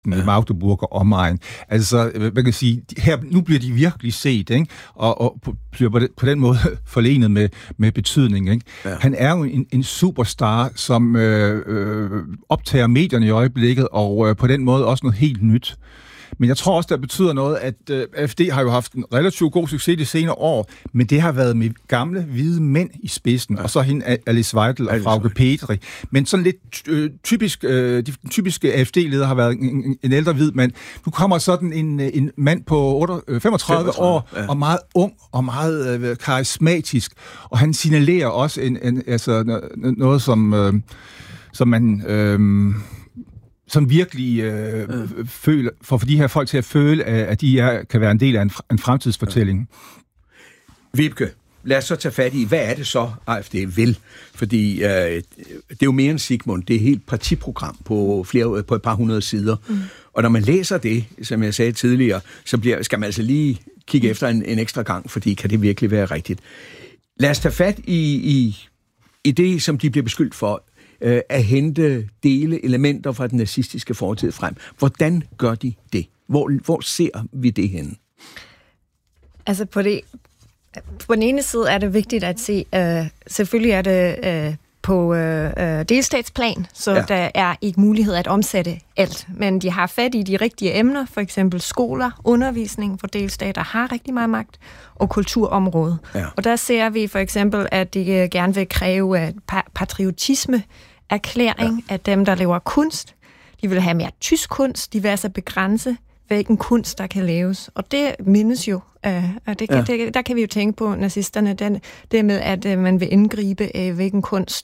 Westen, i Magdeburg og omegn. Altså, man kan sige, her, nu bliver de virkelig set, ikke? Og bliver på den måde forlenet med betydning, ikke? Ja. Han er jo en superstar, som optager medierne i øjeblikket, og på den måde også noget helt nyt. Men jeg tror også, der betyder noget, at AfD har jo haft en relativt god succes de senere år, men det har været med gamle, hvide mænd i spidsen, og så hende Alice Weidel og Frauke Petri. Men sådan lidt typisk, de typiske AfD-ledere har været en ældre hvid mand. Nu kommer sådan en mand på 35 år, og meget ung, og meget karismatisk, og han signalerer også altså noget, som man... som virkelig føler, for de her folk til at føle, at de kan være en del af en fremtidsfortælling. Vibeke, lad os så tage fat i, hvad er det så, AfD vil? Fordi det er jo mere end Sigmund, det er et helt partiprogram på et par hundrede sider. Og når man læser det, som jeg sagde tidligere, så skal man altså lige kigge efter en ekstra gang, fordi kan det virkelig være rigtigt? Lad os tage fat i det, som de bliver beskyldt for, at hente elementer fra den nazistiske fortid frem. Hvordan gør de det? Hvor ser vi det henne? Altså på den ene side er det vigtigt at se, selvfølgelig er det på delstatsplan, så der er ikke mulighed at omsætte alt. Men de har fat i de rigtige emner, for eksempel skoler, undervisning, for delstater har rigtig meget magt, og kulturområdet. Ja. Og der ser vi for eksempel, at de gerne vil kræve patriotisme, erklæring af dem, der laver kunst. De vil have mere tysk kunst. De vil altså begrænse, hvilken kunst, der kan laves. Og det mindes jo. Der kan vi jo tænke på nazisterne. Det med, at man vil indgribe, hvilken kunst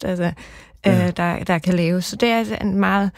der kan laves. Så det er altså en meget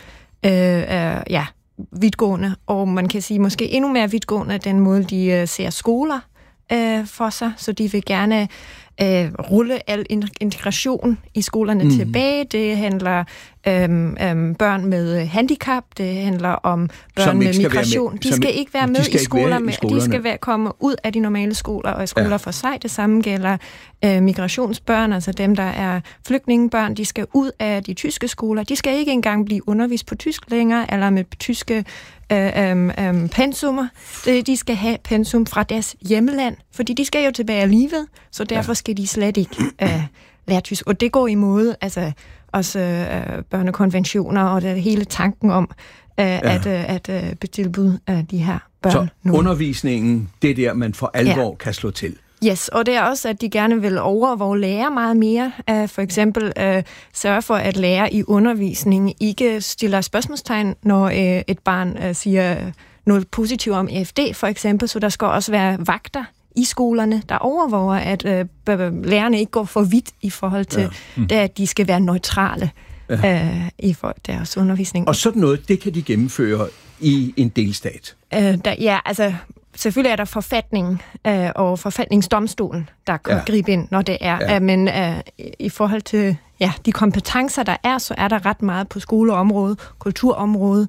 vidtgående, og man kan sige måske endnu mere vidtgående, den måde, de ser skoler for sig. Så de vil gerne rulle al integration i skolerne tilbage. Det handler børn med handicap, det handler om børn med migration. De skal ikke være med i skolerne. De skal komme ud af de normale skoler, og skoler for sig. Det samme gælder migrationsbørn, altså dem, der er flygtningebørn. De skal ud af de tyske skoler. De skal ikke engang blive undervist på tysk længere, eller med tyske pensummer. De skal have pensum fra deres hjemland, fordi de skal jo tilbage alligevel, så derfor skal de slet ikke lære tysk. Og det går imod også børnekonventioner og det hele tanken om at betilbyde de her børn. Så undervisningen, det er der, man for alvor kan slå til. Yes, og det er også, at de gerne vil overvåge lærer meget mere. For eksempel sørge for, at lærer i undervisningen ikke stiller spørgsmålstegn, når et barn siger noget positivt om AfD, for eksempel. Så der skal også være vagter i skolerne, der overvåger, at lærerne ikke går for vidt i forhold til, at de skal være neutrale i deres undervisning. Og sådan noget, det kan de gennemføre i en delstat? Selvfølgelig er der forfatningen og forfatningsdomstolen, der kan gribe ind, når det er. Men i forhold til de kompetencer, der er, så er der ret meget på skoleområdet, kulturområdet,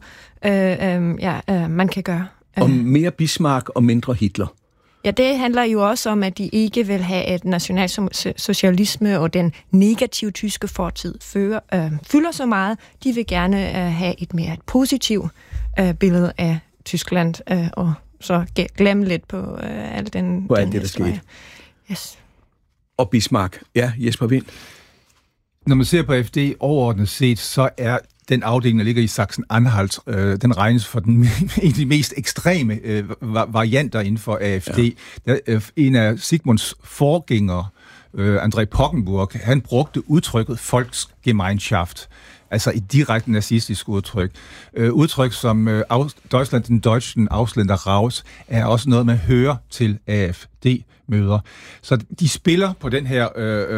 man kan gøre. Og mere Bismarck og mindre Hitler? Ja, det handler jo også om, at de ikke vil have et nationalsocialisme og den negative tyske fortid fylder så meget. De vil gerne have et mere positivt billede af Tyskland og så glemme lidt på alt den det, der skete. Yes. Og Bismarck. Ja, Jesper Wind. Når man ser på AfD overordnet set, så er den afdeling, der ligger i Sachsen-Anhalt, den regnes for en af de mest ekstreme varianter inden for AfD. Ja. En af Sigmunds forgængere, André Poggenburg, han brugte udtrykket Volksgemeinschaft, altså et direkte nazistisk udtryk. Udtryk som Deutschland, den Deutschen Ausländer raus, er også noget, man hører til AfD-møder. Så de spiller på den her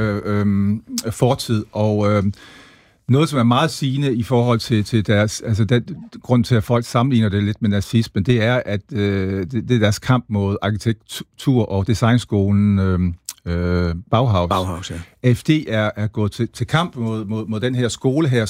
fortid, og noget, som er meget sigende i forhold til deres, altså den grund til, at folk sammenligner det lidt med nazismen, det er, at det er deres kamp mod arkitektur- og designskolen Bauhaus. Ja. AfD er gået til kamp mod den her skole her,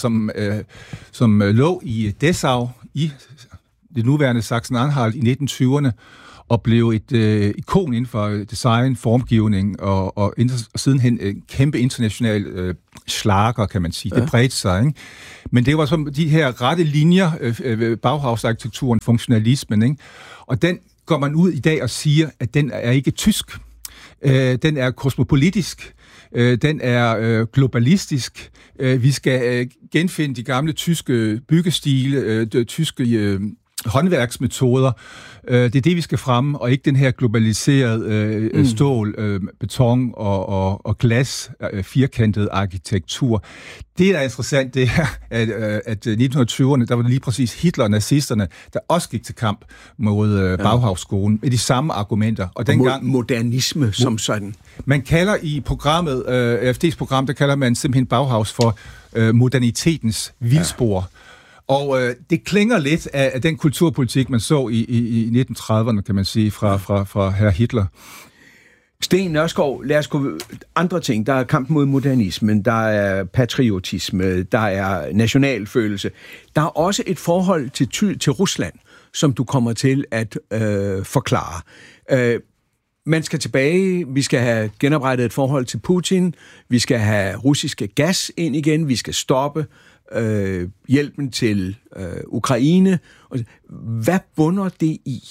som lå i Dessau, i det nuværende Sachsen-Anhalt i 1920'erne, og blev et ikon inden for design, formgivning, og sidenhen en kæmpe international slager, kan man sige. Det bredte sig, ikke? Men det var som de her rette linjer, Bauhaus-arkitekturen, funktionalismen, ikke? Og den går man ud i dag og siger, at den er ikke tysk. Den er kosmopolitisk. Den er globalistisk. Vi skal genfinde de gamle tyske byggestile, tyske håndværksmetoder. Det er det, vi skal fremme, og ikke den her globaliserede stål, beton og glas, firkantet arkitektur. Det, der er interessant, det er, at 1920'erne, der var det lige præcis Hitler og nazisterne, der også gik til kamp mod Bauhaus-skolen med de samme argumenter. Og dengang modernisme som sådan. Man kalder i programmet, AfD's program, der kalder man simpelthen Bauhaus for modernitetens vildspor. Og det klinger lidt af den kulturpolitik, man så i 1930'erne, kan man sige, fra herr Hitler. Sten Nørskov, lad os gå andre ting. Der er kamp mod modernismen, der er patriotisme, der er nationalfølelse. Der er også et forhold til Rusland, som du kommer til at forklare. Man skal tilbage, vi skal have genoprettet et forhold til Putin, vi skal have russiske gas ind igen, vi skal stoppe hjælpen til Ukraine. Hvad bunder det i?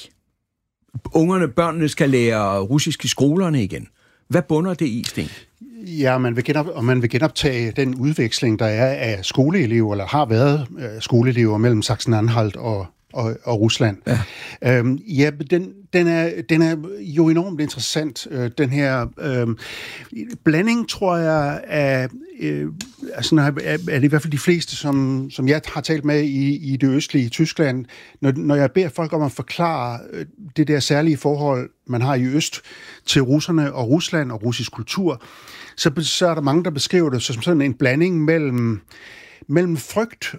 Børnene skal lære russisk i skolerne igen. Hvad bunder det i, Sten? Ja, man vil genoptage den udveksling, der er af skoleelever, eller har været skoleelever mellem Sachsen-Anhalt og Rusland. Ja. Den er jo enormt interessant, den her blanding, tror jeg, af det i hvert fald de fleste, som jeg har talt med i det østlige Tyskland. Når jeg beder folk om at forklare det der særlige forhold, man har i øst til russerne og Rusland og russisk kultur, så er der mange, der beskriver det som sådan en blanding mellem frygt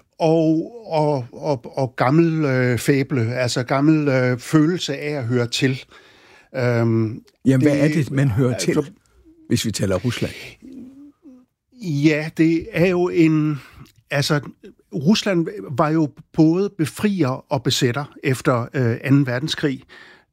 og gammel fæble, altså gammel følelse af at høre til. Jamen, hvad er det, man hører til, hvis vi taler Rusland? Ja, det er jo Rusland var jo både befrier og besætter efter 2. verdenskrig.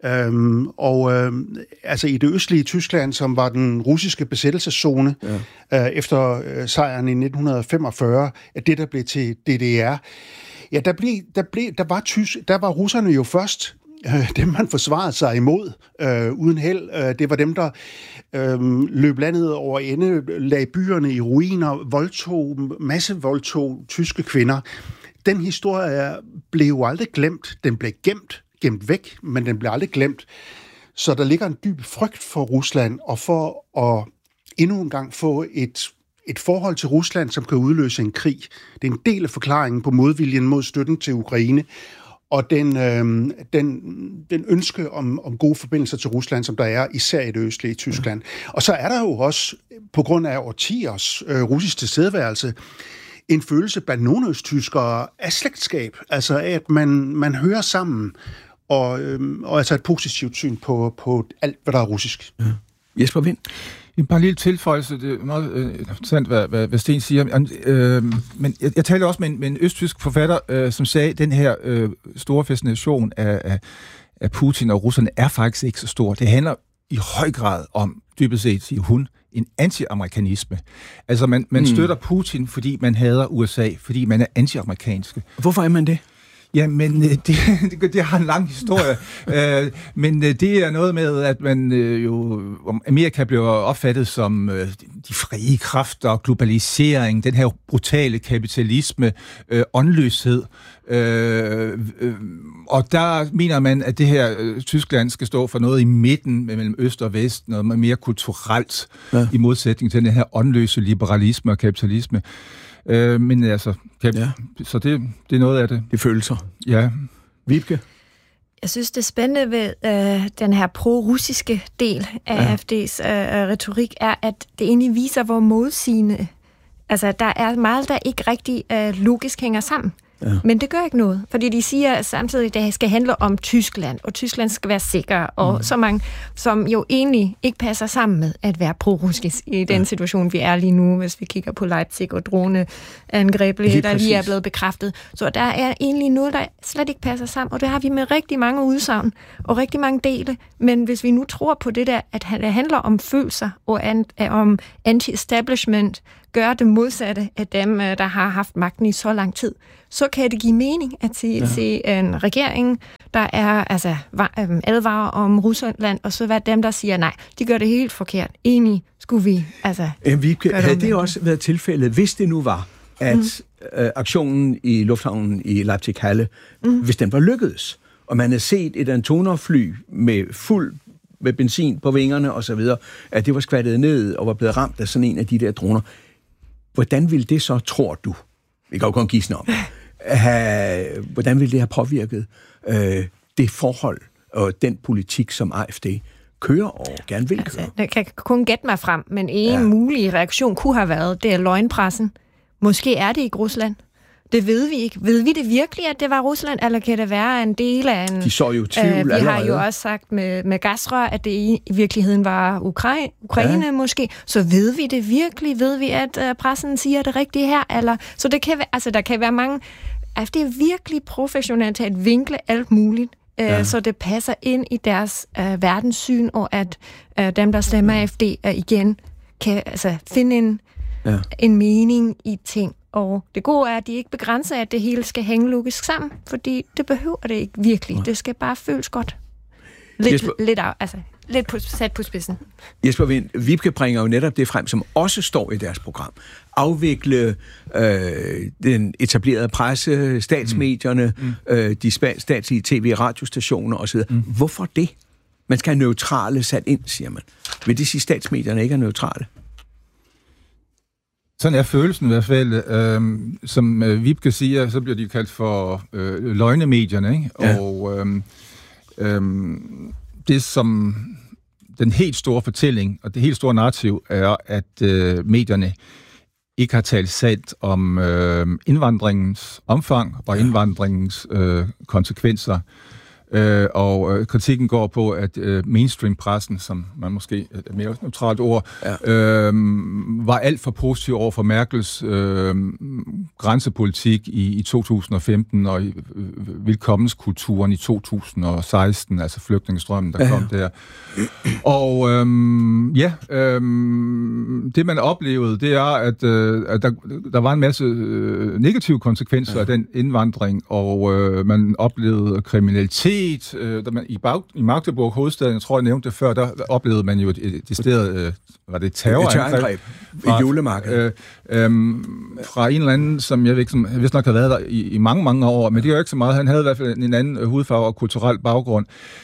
I det østlige Tyskland, som var den russiske besættelseszone efter sejren i 1945, at det der blev til DDR, ja, der var russerne jo først dem, man forsvarede sig imod uden held. Det var dem, der løb landet over ende, lagde byerne i ruiner, massevoldtog tyske kvinder. Den historie blev jo aldrig glemt. Den blev gemt væk, men den blev aldrig glemt. Så der ligger en dyb frygt for Rusland, og for at endnu en gang få et forhold til Rusland, som kan udløse en krig. Det er en del af forklaringen på modviljen mod støtten til Ukraine, og den ønske om gode forbindelser til Rusland, som der er især i det østlige Tyskland. Og så er der jo også, på grund af årtiers russisk tilstedeværelse, en følelse blandt nogle østtyskere af slægtskab, altså af, at man hører sammen, og altså et positivt syn på alt, hvad der er russisk. Ja. Jesper Wind? En par lille tilføjelse, det er meget interessant, hvad Sten siger. Men jeg talte også med en østtysk forfatter, som sagde, at den her store fascination af Putin og russerne er faktisk ikke så stor. Det handler i høj grad om, dybest set, siger hun, en anti-amerikanisme. Altså, man støtter Putin, fordi man hader USA, fordi man er anti-amerikanske. Hvorfor er man det? Ja, men det har en lang historie. Men det er noget med, at man Amerika bliver opfattet som de frie kræfter, globalisering, den her brutale kapitalisme, åndløshed. Og der mener man, at det her Tyskland skal stå for noget i midten mellem øst og vest, noget mere kulturelt, i modsætning til den her åndløse liberalisme og kapitalisme. Men altså, så det er noget af det. Det følelser. Ja. Vibke? Jeg synes, det spændende ved den her pro-russiske del af AfD's retorik er, at det egentlig viser, hvor modsigende. Altså, der er meget, der ikke rigtig logisk hænger sammen. Men det gør ikke noget, fordi de siger samtidig, at det skal handle om Tyskland, og Tyskland skal være sikker, og så mange, som jo egentlig ikke passer sammen med at være pro-russisk i den situation, vi er lige nu, hvis vi kigger på Leipzig og droneangreb, der lige er blevet bekræftet. Så der er egentlig noget, der slet ikke passer sammen, og det har vi med rigtig mange udsagn og rigtig mange dele. Men hvis vi nu tror på det der, at det handler om følelser og om anti-establishment, gør det modsatte af dem, der har haft magten i så lang tid, så kan det give mening at se en regering, der er advarer om Rusland, og så være dem, der siger, nej, de gør det helt forkert. Enig skulle vi. Havde det også været tilfældet, hvis det nu var, at aktionen i lufthavnen i Leipzig-Halle, hvis den var lykkedes, og man havde set et Antonov-fly med benzin på vingerne og så videre, at det var skvattet ned og var blevet ramt af sådan en af de der droner. Hvordan ville det så, tror du, vi kan jo kun gisne om, hvordan ville det have påvirket det forhold og den politik, som AfD kører og gerne vil køre? Jeg kan kun gætte mig frem, men en mulig reaktion kunne have været, det er løgnpressen. Måske er det ikke Rusland. Det ved vi ikke. Ved vi det virkelig, at det var Rusland, eller kan det være en del af en... De så jo tvivl allerede. Vi har jo også sagt med gasrør, at det i virkeligheden var Ukraine måske. Så ved vi det virkelig? Ved vi, at pressen siger det rigtige her? Eller? Så det kan være, der kan være mange... Altså, det er virkelig professionelt til at vinkle alt muligt, så det passer ind i deres verdenssyn, og at dem, der stemmer AfD, igen kan finde en mening i ting. Og det gode er, at de ikke begrænser, at det hele skal hænge logisk sammen, fordi det behøver det ikke virkelig. Det skal bare føles godt. Lidt sat på spidsen. Jesper Wind, Vibeke bringer jo netop det frem, som også står i deres program. Afvikle den etablerede presse, statsmedierne, de statslige tv- og radiostationer osv. Hvorfor det? Man skal have neutrale sat ind, siger man. Vil det sige, at statsmedierne ikke er neutrale? Sådan er følelsen i hvert fald. Som Vibeke siger, så bliver de kaldt for løgnemedierne, ikke? Ja. Og det som den helt store fortælling, og det helt store narrativ, er, at medierne ikke har talt sandt om indvandringens omfang og indvandringens konsekvenser. Og kritikken går på, at mainstream-pressen, som man måske et mere neutralt ord, var alt for positiv over for Merkels grænsepolitik i 2015 og i velkommenskulturen i 2016, altså flygtningestrømmen, der kom der. Og det man oplevede, det er, at der var en masse negative konsekvenser af den indvandring, og man oplevede kriminalitet. I Magdeburg, hovedstaden, jeg tror, jeg nævnte det før, der oplevede man jo et decideret, var det terrorangreb? I julemarkedet. Fra en eller anden, som jeg vidste nok har været der i mange, mange år, men det er jo ikke så meget. Han havde i hvert fald en anden hudfarve og kulturel baggrund.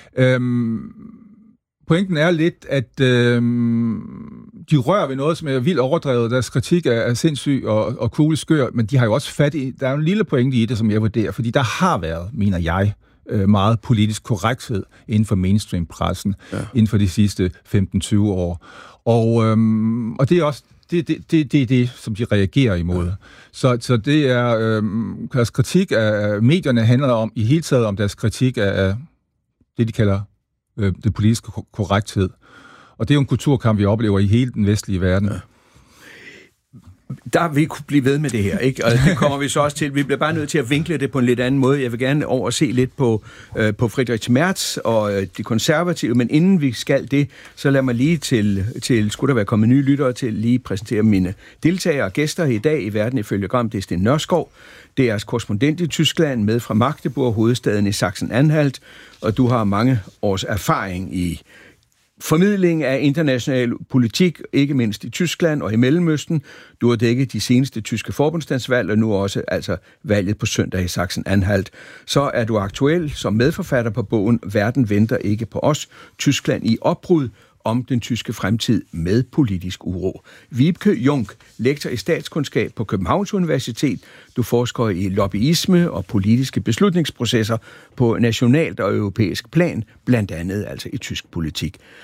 Pointen er lidt, at de rører ved noget, som er vildt overdrevet. Deres kritik er sindssyg og kugleskør, men de har jo også fat i... Der er en lille pointe i det, som jeg vurderer, fordi der har været, mener jeg, meget politisk korrekthed inden for mainstream-pressen inden for de sidste 15-20 år. Og det er også det, som de reagerer imod. Så det er... deres kritik af medierne handler om i hele taget om deres kritik af det, de kalder det politiske korrekthed. Og det er jo en kulturkamp, vi oplever i hele den vestlige verden. Ja. Der vil kunne blive ved med det her, ikke? Og det kommer vi så også til. Vi bliver bare nødt til at vinkle det på en lidt anden måde. Jeg vil gerne over se lidt på Friedrich Merz og de konservative, men inden vi skal det, så lad mig lige til skulle der være kommet nye lyttere til, lige præsentere mine deltagere og gæster i dag i Verden ifølge Gram. Det er Sten Nørskov, det er korrespondent i Tyskland med fra Magdeburg, hovedstaden i Sachsen-Anhalt, og du har mange års erfaring i formidling af international politik, ikke mindst i Tyskland og i Mellemøsten. Du har dækket de seneste tyske forbundsdagsvalg, og nu også altså valget på søndag i Sachsen-Anhalt. Så er du aktuel som medforfatter på bogen Verden venter ikke på os. Tyskland i opbrud, om den tyske fremtid med politisk uro. Vibeke Junk, lektor i statskundskab på Københavns Universitet. Du forsker i lobbyisme og politiske beslutningsprocesser på nationalt og europæisk plan, blandt andet altså i tysk politik.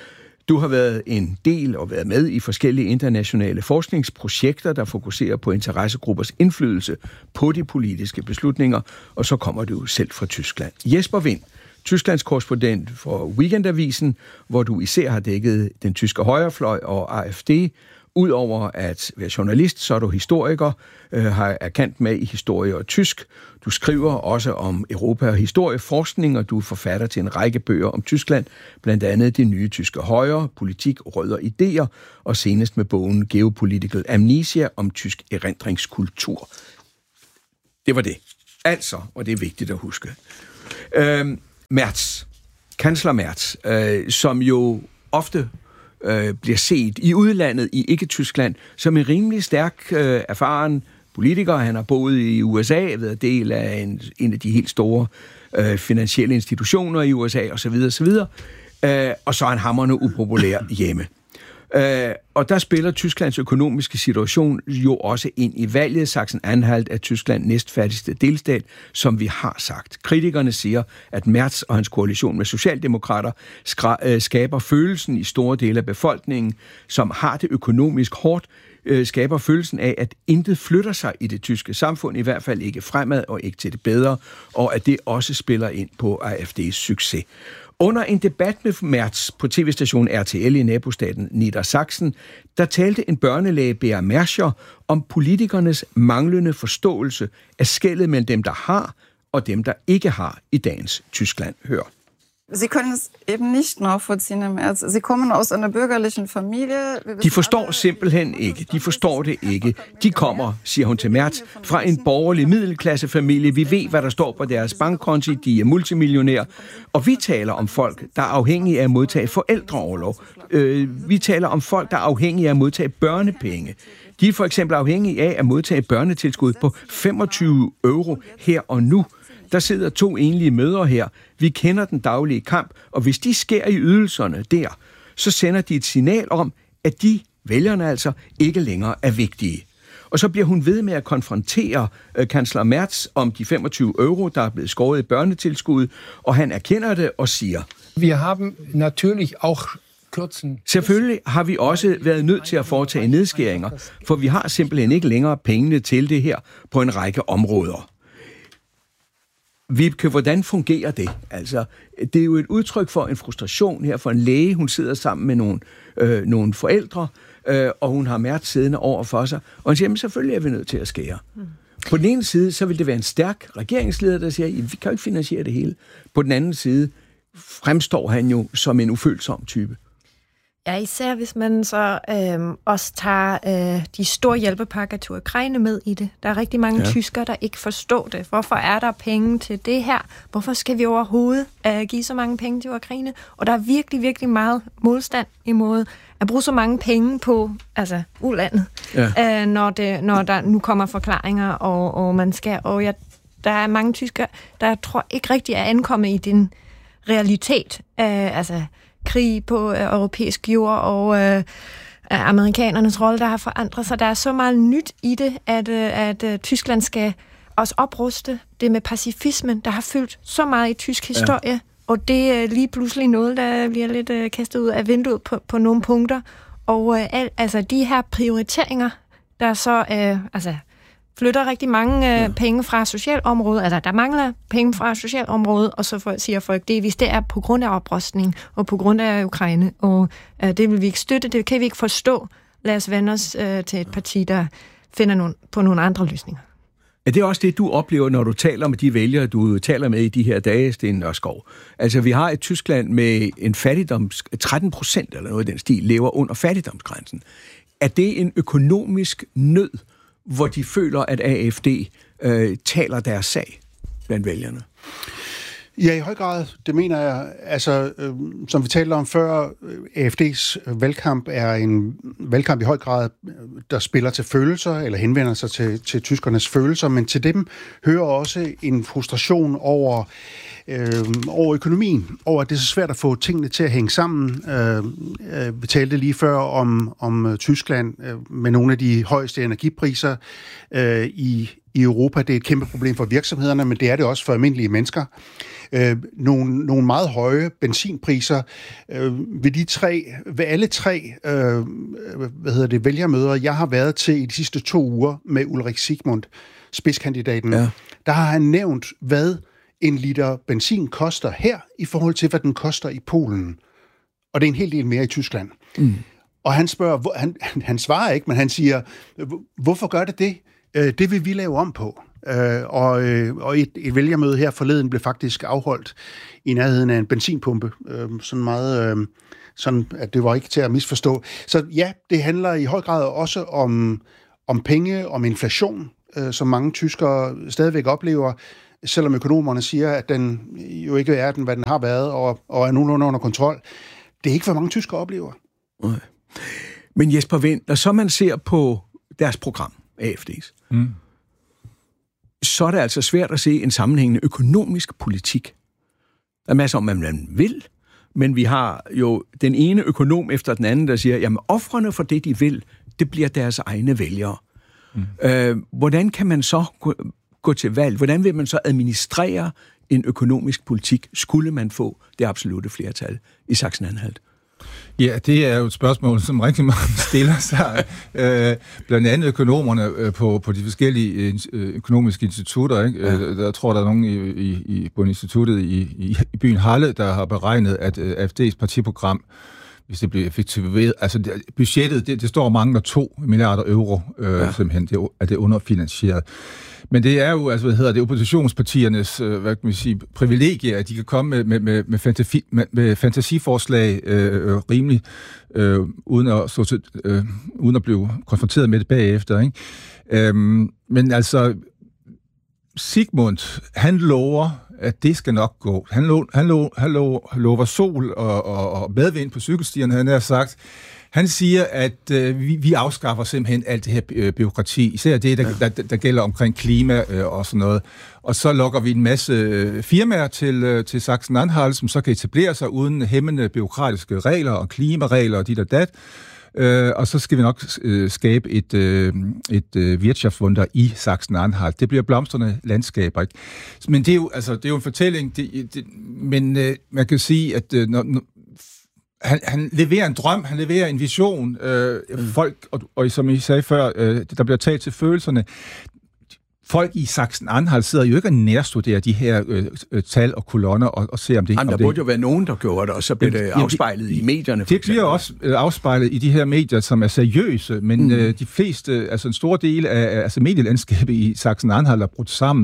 Du har været en del og været med i forskellige internationale forskningsprojekter, der fokuserer på interessegruppers indflydelse på de politiske beslutninger, og så kommer du selv fra Tyskland. Jesper Wind, Tysklands korrespondent for Weekendavisen, hvor du især har dækket den tyske højrefløj og AfD. Udover at være journalist, så er du historiker, er kendt med i historie og tysk. Du skriver også om Europa og historieforskning, og du er forfatter til en række bøger om Tyskland, blandt andet Det nye tyske højre, politik, rødder, idéer, og senest med bogen Geopolitical Amnesia om tysk erindringskultur. Det var det. Altså, og det er vigtigt at huske. Merz, kansler Merz, som jo ofte bliver set i udlandet, i ikke-Tyskland, som en rimelig stærk, erfaren politiker. Han har boet i USA, været del af en af de helt store finansielle institutioner i USA, osv., osv. Og så er han hamrende upopulær hjemme. Og der spiller Tysklands økonomiske situation jo også ind i valget. Sachsen-Anhalt er Tysklands næstfattigste delstat, som vi har sagt. Kritikerne siger, at Merz og hans koalition med socialdemokrater skaber følelsen i store dele af befolkningen, som har det økonomisk hårdt, skaber følelsen af, at intet flytter sig i det tyske samfund, i hvert fald ikke fremad og ikke til det bedre, og at det også spiller ind på AfD's succes. Under en debat med Merz på tv-stationen RTL i nabostaten Niedersachsen, der talte en børnelæge, Bea Merscher, om politikernes manglende forståelse af skellet mellem dem, der har, og dem, der ikke har i dagens Tyskland. Hør. Sie können es eben nicht nachvollziehen, Herr Merz. Sie kommen aus einer bürgerlichen Familie. De forstår simpelthen ikke. De forstår det ikke. De kommer, siger hun til Merz, fra en borgerlig middelklassefamilie. Vi ved, hvad der står på deres bankkonti. De er multimillionærer. Og vi taler om folk, der er afhængige af at modtage forældreorlov. Vi taler om folk, der er afhængige af at modtage børnepenge. De er for eksempel afhængige af at modtage børnetilskud på 25 euro her og nu. Der sidder 2 enlige mødre her. Vi kender den daglige kamp, og hvis de skærer i ydelserne der, så sender de et signal om, at de, vælgerne altså, ikke længere er vigtige. Og så bliver hun ved med at konfrontere kansler Merz om de 25 euro, der er blevet skåret i børnetilskud, og han erkender det og siger: Wir haben natürlich auch Selvfølgelig har vi også været nødt til at foretage nedskæringer, for vi har simpelthen ikke længere pengene til det her på en række områder. Vibke, hvordan fungerer det? Altså, det er jo et udtryk for en frustration her for en læge. Hun sidder sammen med nogle forældre, og hun har Merz siddende over for sig. Og hun siger, jamen selvfølgelig er vi nødt til at skære. På den ene side, så vil det være en stærk regeringsleder, der siger, vi kan jo ikke finansiere det hele. På den anden side fremstår han jo som en ufølsom type. Ja, især hvis man så også tager de store hjælpepakker til Ukraine med i det. Der er rigtig mange tyskere, der ikke forstår det. Hvorfor er der penge til det her? Hvorfor skal vi overhovedet give så mange penge til Ukraine? Og der er virkelig, virkelig meget modstand imod at bruge så mange penge på ulandet, når der nu kommer forklaringer, og man skal... Og der er mange tyskere, der tror ikke rigtig er ankommet i den realitet. Krig på europæisk jord og amerikanernes rolle, der har forandret sig. Der er så meget nyt i det, at Tyskland skal også opruste det med pacifismen, der har fyldt så meget i tysk historie, og det er lige pludselig noget, der bliver lidt kastet ud af vinduet på nogle punkter. Og de her prioriteringer, der så flytter rigtig mange penge fra socialområdet. Altså, der mangler penge fra socialområdet, og så siger folk, hvis det er på grund af oprustning og på grund af Ukraine, og det vil vi ikke støtte, det kan vi ikke forstå. Lad os vende os til et parti, der finder på nogle andre løsninger. Er det også det, du oplever, når du taler med de vælgere, du taler med i de her dage, Sten Nørskov? Altså, vi har et Tyskland med en 13% eller noget i den stil, lever under fattigdomsgrænsen. Er det en økonomisk nød, hvor de føler, at AfD taler deres sag blandt vælgerne? Ja, i høj grad. Det mener jeg. Altså, som vi talte om før, AfD's valgkamp er en valgkamp i høj grad, der spiller til følelser, eller henvender sig til tyskernes følelser, men til dem hører også en frustration over økonomien, over at det er så svært at få tingene til at hænge sammen. Vi talte lige før om Tyskland med nogle af de højeste energipriser i Europa. Det er et kæmpe problem for virksomhederne, men det er det også for almindelige mennesker. Nogle meget høje benzinpriser ved alle tre vælgermøder, jeg har været til i de sidste 2 uger med Ulrik Sigmund, spidskandidaten. Ja. Der har han nævnt, hvad en liter benzin koster her, i forhold til, hvad den koster i Polen. Og det er en hel del mere i Tyskland. Mm. Og han spørger, han svarer ikke, men han siger, hvorfor gør det? Det vil vi lave om på. Og et vælgermøde her forleden blev faktisk afholdt i nærheden af en benzinpumpe. Sådan meget, sådan at det var ikke til at misforstå. Så ja, det handler i høj grad også om penge, om inflation, som mange tyskere stadigvæk oplever, selvom økonomerne siger, at den jo ikke er den, hvad den har været, og er nogenlunde under kontrol. Det er ikke, hvad mange tyskere oplever. Nej. Men Jesper Wind, når så man ser på deres program, AFD's, så er det altså svært at se en sammenhængende økonomisk politik. Der er masser om, hvad man vil, men vi har jo den ene økonom efter den anden, der siger, jamen ofrene for det, de vil, det bliver deres egne vælgere. Hvordan kan man så gå til valg? Hvordan vil man så administrere en økonomisk politik, skulle man få det absolutte flertal i Sachsen-Anhalt? Ja, det er jo et spørgsmål, som rigtig mange stiller sig. Blandt andet økonomerne på de forskellige økonomiske institutter. Ikke? Ja. Der tror, der er nogen på instituttet i byen Halle, der har beregnet, at AfD's partiprogram, hvis det bliver effektiveret, altså budgettet, det står mangler 2 milliarder euro, simpelthen, det er underfinansieret. Men det er jo, altså, oppositionspartiernes, hvad kan man sige, privilegie, at de kan komme med fantasiforslag rimelig, uden at blive konfronteret med det bagefter, ikke? Men altså, Sigmund, han lover, at det skal nok gå. Han lover sol og medvind på cykelstierne, han har sagt. Han siger, at vi afskaffer simpelthen alt det her bureaukrati, især det, der gælder omkring klima og sådan noget. Og så lokker vi en masse firmaer til Sachsen-Anhalt, som så kan etablere sig uden hæmmende bureaukratiske regler og klimaregler og dit og dat. Og så skal vi nok skabe et Wirtschaftswunder i Sachsen-Anhalt. Det bliver blomstrende landskaber, ikke? Men det er jo en fortælling, men man kan sige, at han leverer en drøm, han leverer en vision. Folk, og som I sagde før, der bliver talt til følelserne. Folk i Sachsen-Anhalt sidder jo ikke og nærstuderer de her tal og kolonner og ser om det... Jamen, der burde jo være nogen, der gjorde det, og så bliver det afspejlet i medierne. Det bliver også afspejlet i de her medier, som er seriøse, men de fleste, altså en stor del af medielandskabet i Sachsen-Anhalt er brudt sammen.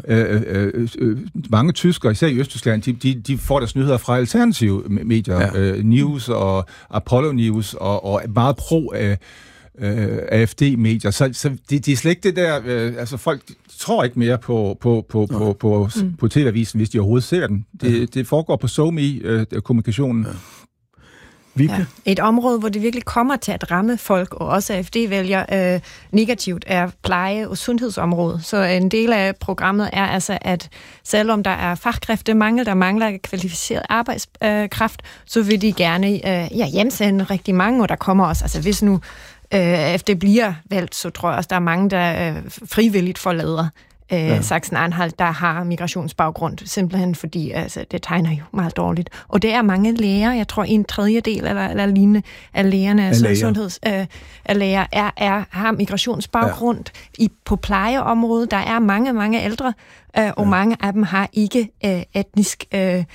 Mange tyskere, især i Østtyskland, de får deres nyheder fra alternative medier, News og Apollo News, og meget pro AfD-medier. Så det er slet ikke det der... altså folk tror ikke mere på TV-avisen, hvis de overhovedet ser den. Det foregår på SoMe-kommunikationen. Ja. Et område, hvor det virkelig kommer til at ramme folk, og også AfD-vælger negativt, er pleje- og sundhedsområdet. Så en del af programmet er altså, at selvom der er fagkræftemangel, der mangler kvalificeret arbejdskraft, så vil de gerne hjemsende rigtig mange, og der kommer også, altså hvis nu AfD bliver valgt, så tror jeg også, der er mange, der frivilligt forlader Sachsen-Anhalt, der har migrationsbaggrund, simpelthen fordi det tegner jo meget dårligt. Og det er mange læger, jeg tror 1/3 eller lignende af lægerne, altså sundheds af læger, har migrationsbaggrund på plejeområdet. Der er mange ældre, og mange af dem har ikke etnisk,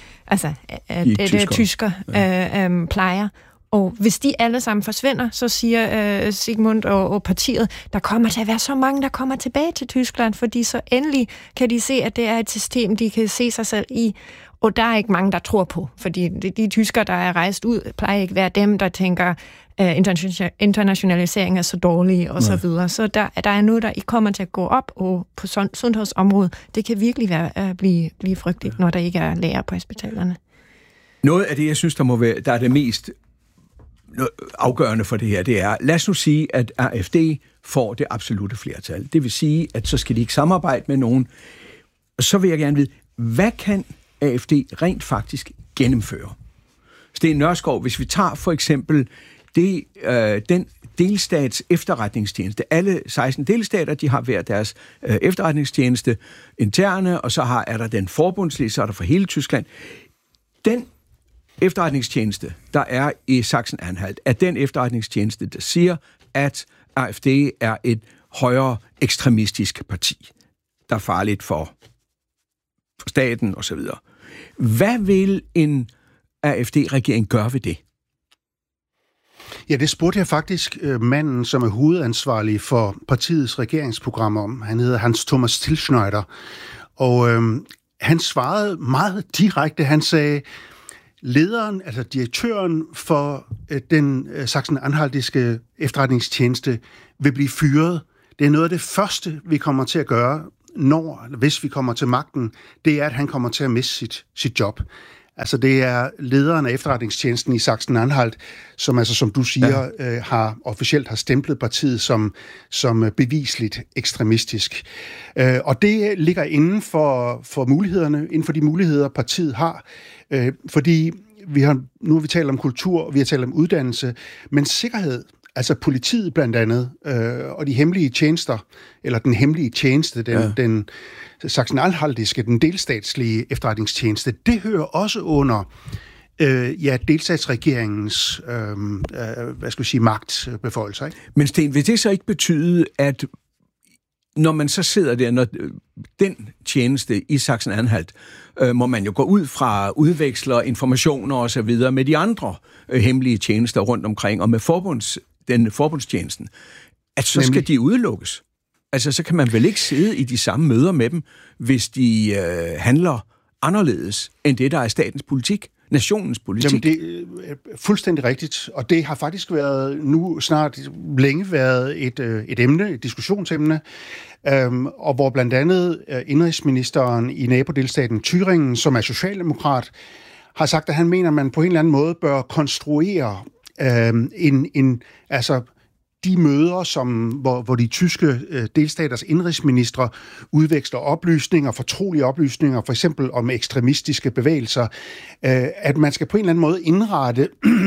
tysker plejer. Og hvis de alle sammen forsvinder, så siger Sigmund og partiet, der kommer til at være så mange, der kommer tilbage til Tyskland, fordi så endelig kan de se, at det er et system, de kan se sig selv i. Og der er ikke mange, der tror på, fordi de tyskere, der er rejst ud, plejer ikke at være dem, der tænker, internationalisering er så dårlig og så videre. Så der er noget, der ikke kommer til at gå op, og på sundhedsområdet, det kan virkelig blive frygteligt, når der ikke er læger på hospitalerne. Noget af det, jeg synes, der er det mest afgørende for det her, det er, lad os nu sige, at AfD får det absolutte flertal. Det vil sige, at så skal de ikke samarbejde med nogen. Så vil jeg gerne vide, hvad kan AfD rent faktisk gennemføre? Sten Nørskov, hvis vi tager for eksempel delstats efterretningstjeneste. Alle 16 delstater, de har hver deres efterretningstjeneste interne, og så er der den forbundslige, så er der for hele Tyskland. Den efterretningstjeneste, der er i Sachsen-Anhalt, er den efterretningstjeneste, der siger, at AfD er et højere ekstremistisk parti, der er farligt for staten osv. Hvad vil en AfD-regering gøre ved det? Ja, det spurgte jeg faktisk manden, som er hovedansvarlig for partiets regeringsprogram om. Han hedder Hans Thomas Tilschneider. Og han svarede meget direkte. Han sagde, lederen, altså direktøren for den sachsen-anhaltiske efterretningstjeneste, vil blive fyret. Det er noget af det første, vi kommer til at gøre, hvis vi kommer til magten, det er, at han kommer til at miste sit job. Altså det er lederen af efterretningstjenesten i Sachsen-Anhalt, som altså, som du siger, officielt har stemplet partiet som bevisligt ekstremistisk. Og det ligger inden for mulighederne, inden for de muligheder, partiet har. Fordi nu har vi talt om kultur, og vi har talt om uddannelse, men sikkerhed, altså politiet blandt andet, og de hemmelige tjenester, eller den hemmelige tjeneste, den Sachsen-Anhaltiske, den delstatslige efterretningstjeneste, det hører også under delstatsregeringens magtbeføjelser, ikke? Men Sten, vil det så ikke betyde, at når man så sidder der, når den tjeneste i Sachsen-Anhalt, må man jo gå ud fra udveksler informationer og så videre med de andre hemmelige tjenester rundt omkring, og med forbundstjenesten, at så skal de udelukkes. Altså, så kan man vel ikke sidde i de samme møder med dem, hvis de handler anderledes end det, der er statens politik, nationens politik. Jamen, det er fuldstændig rigtigt, og det har faktisk længe været et emne, et diskussionsemne, og hvor blandt andet indrigsministeren i nabodelstaten Thüringen, som er socialdemokrat, har sagt, at han mener, at man på en eller anden måde bør konstruere de møder, hvor de tyske delstaters indrigsministre udveksler oplysninger, fortrolige oplysninger, for eksempel om ekstremistiske bevægelser, at man skal på en eller anden måde indrette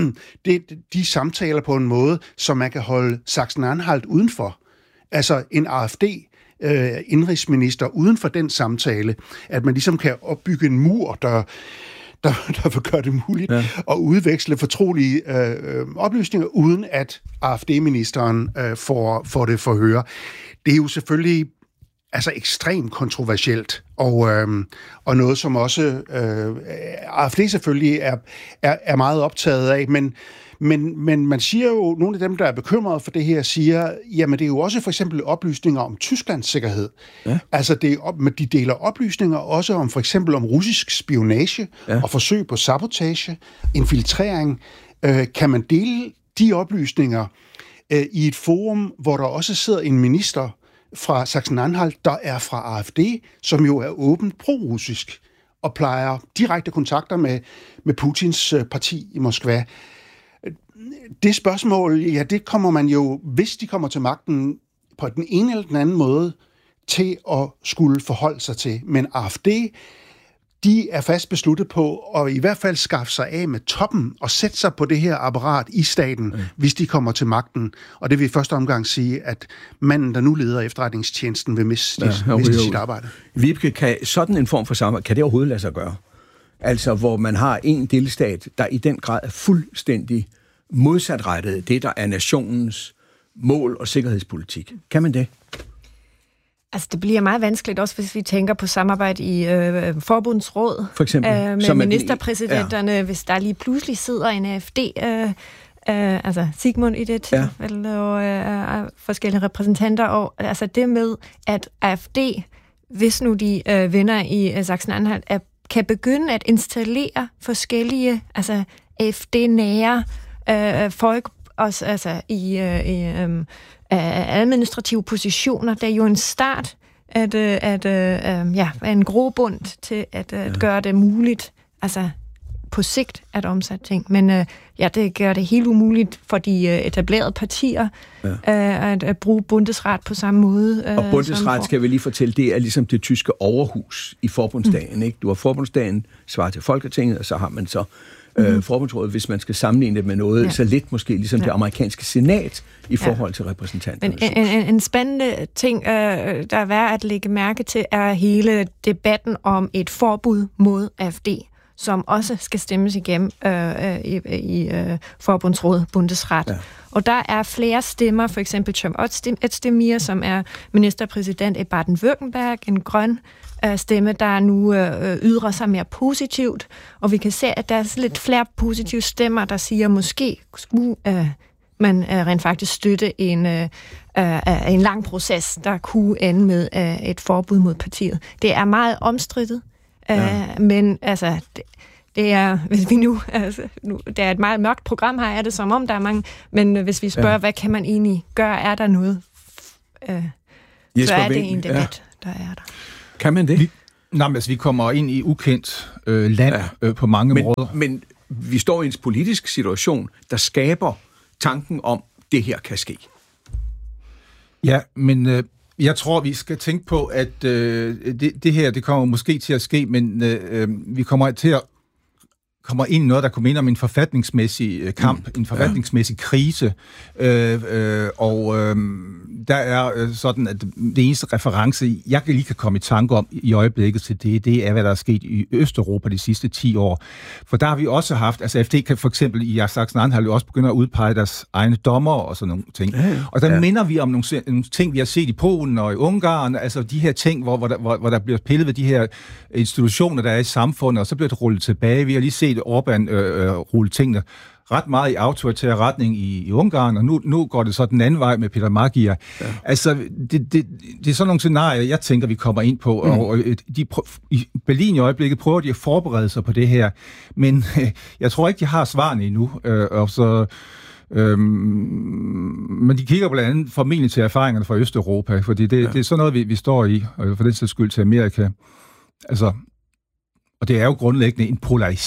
de samtaler på en måde, så man kan holde Sachsen-Anhalt udenfor. Altså en AfD indrigsminister uden for den samtale, at man ligesom kan opbygge en mur, der vil gøre det muligt at udveksle fortrolige oplysninger, uden at AfD-ministeren får det forhøre. Det er jo selvfølgelig ekstremt kontroversielt, og noget, som også AfD selvfølgelig er meget optaget af, men man siger jo, nogle af dem, der er bekymrede for det her, siger, jamen det er jo også for eksempel oplysninger om Tysklands sikkerhed. Ja. Altså de deler oplysninger også om for eksempel om russisk spionage og forsøg på sabotage, infiltrering. Kan man dele de oplysninger i et forum, hvor der også sidder en minister fra Sachsen-Anhalt, der er fra AfD, som jo er åbent pro-russisk og plejer direkte kontakter med Putins parti i Moskva. Det spørgsmål, det kommer man jo, hvis de kommer til magten, på den ene eller den anden måde, til at skulle forholde sig til. Men AfD, de er fast besluttet på at i hvert fald skaffe sig af med toppen og sætte sig på det her apparat i staten, hvis de kommer til magten. Og det vil i første omgang sige, at manden, der nu leder efterretningstjenesten, vil miste sit arbejde. Vibeke, kan sådan en form for samarbejde, kan det overhovedet lade sig gøre? Altså, hvor man har en delstat, der i den grad er fuldstændig modsatrettet det, der er nationens mål og sikkerhedspolitik. Kan man det? Altså, det bliver meget vanskeligt, også hvis vi tænker på samarbejde i forbundsråd. For eksempel? Med ministerpræsidenterne, hvis der lige pludselig sidder en AfD, altså Sigmund i det tilfælde, og forskellige repræsentanter. Og altså det med, at AfD, hvis nu de vinder i Sachsen-Anhalt, kan begynde at installere forskellige, altså AfD-nære folk, også altså i administrative positioner. Det er jo en start en grobund til at gøre det muligt, altså på sigt at omsætte ting. Men det gør det helt umuligt for de etablerede partier at bruge Bundesrat på samme måde. Og Bundesrat, skal vi lige fortælle, det er ligesom det tyske overhus i forbundsdagen. Ikke? Du har forbundsdagen, svarer til Folketinget, og så har man så forbundsrådet, hvis man skal sammenligne det med noget så lidt måske ligesom det amerikanske senat i forhold til repræsentanterne. Men en spændende ting, der er værd at lægge mærke til, er hele debatten om et forbud mod AfD, som også skal stemmes igennem i forbundsrådet, Bundesrat. Ja. Og der er flere stemmer, for eksempel Cem Özdemir, som er ministerpræsident i Baden-Württemberg, en grøn stemme, der nu ydrer sig mere positivt, og vi kan se, at der er lidt flere positive stemmer, der siger, måske skulle man rent faktisk støtte en lang proces, der kunne ende med et forbud mod partiet. Det er meget omstridtet, men altså... Det er, hvis vi nu, det er et meget mørkt program her, er det som om, der er mange, men hvis vi spørger, hvad kan man egentlig gøre, er der noget, så er det en debat, der er der. Kan man det? Vi kommer ind i ukendt land på mange måder. Men vi står i en politisk situation, der skaber tanken om, det her kan ske. Ja, men... Jeg tror, vi skal tænke på, at det her, det kommer måske til at ske, men vi kommer ind i noget, der kunne minde om en forfatningsmæssig kamp, en forfatningsmæssig krise, og der er sådan, at det eneste reference, jeg lige kan komme i tanke om i øjeblikket til det er, hvad der er sket i Østeuropa de sidste 10 år. For der har vi også haft, altså AfD kan for eksempel i Sachsen-Anhalt har jo også begyndt at udpege deres egne dommer og sådan nogle ting. Og der minder vi om nogle ting, vi har set i Polen og i Ungarn, altså de her ting, hvor der bliver pillet ved de her institutioner, der er i samfundet, og så bliver det rullet tilbage. Vi har lige set Orbán rulle tingene ret meget i autoritær retning i Ungarn, og nu går det så den anden vej med Peter Magyar. Ja. Altså, det er sådan nogle scenarier, jeg tænker, vi kommer ind på, og i Berlin i øjeblikket prøver de at forberede sig på det her, men jeg tror ikke, de har svarene endnu, og så... men de kigger blandt andet formentlig til erfaringerne fra Østeuropa, fordi det er sådan noget, vi står i, og for den sags skyld til Amerika. Altså, og det er jo grundlæggende en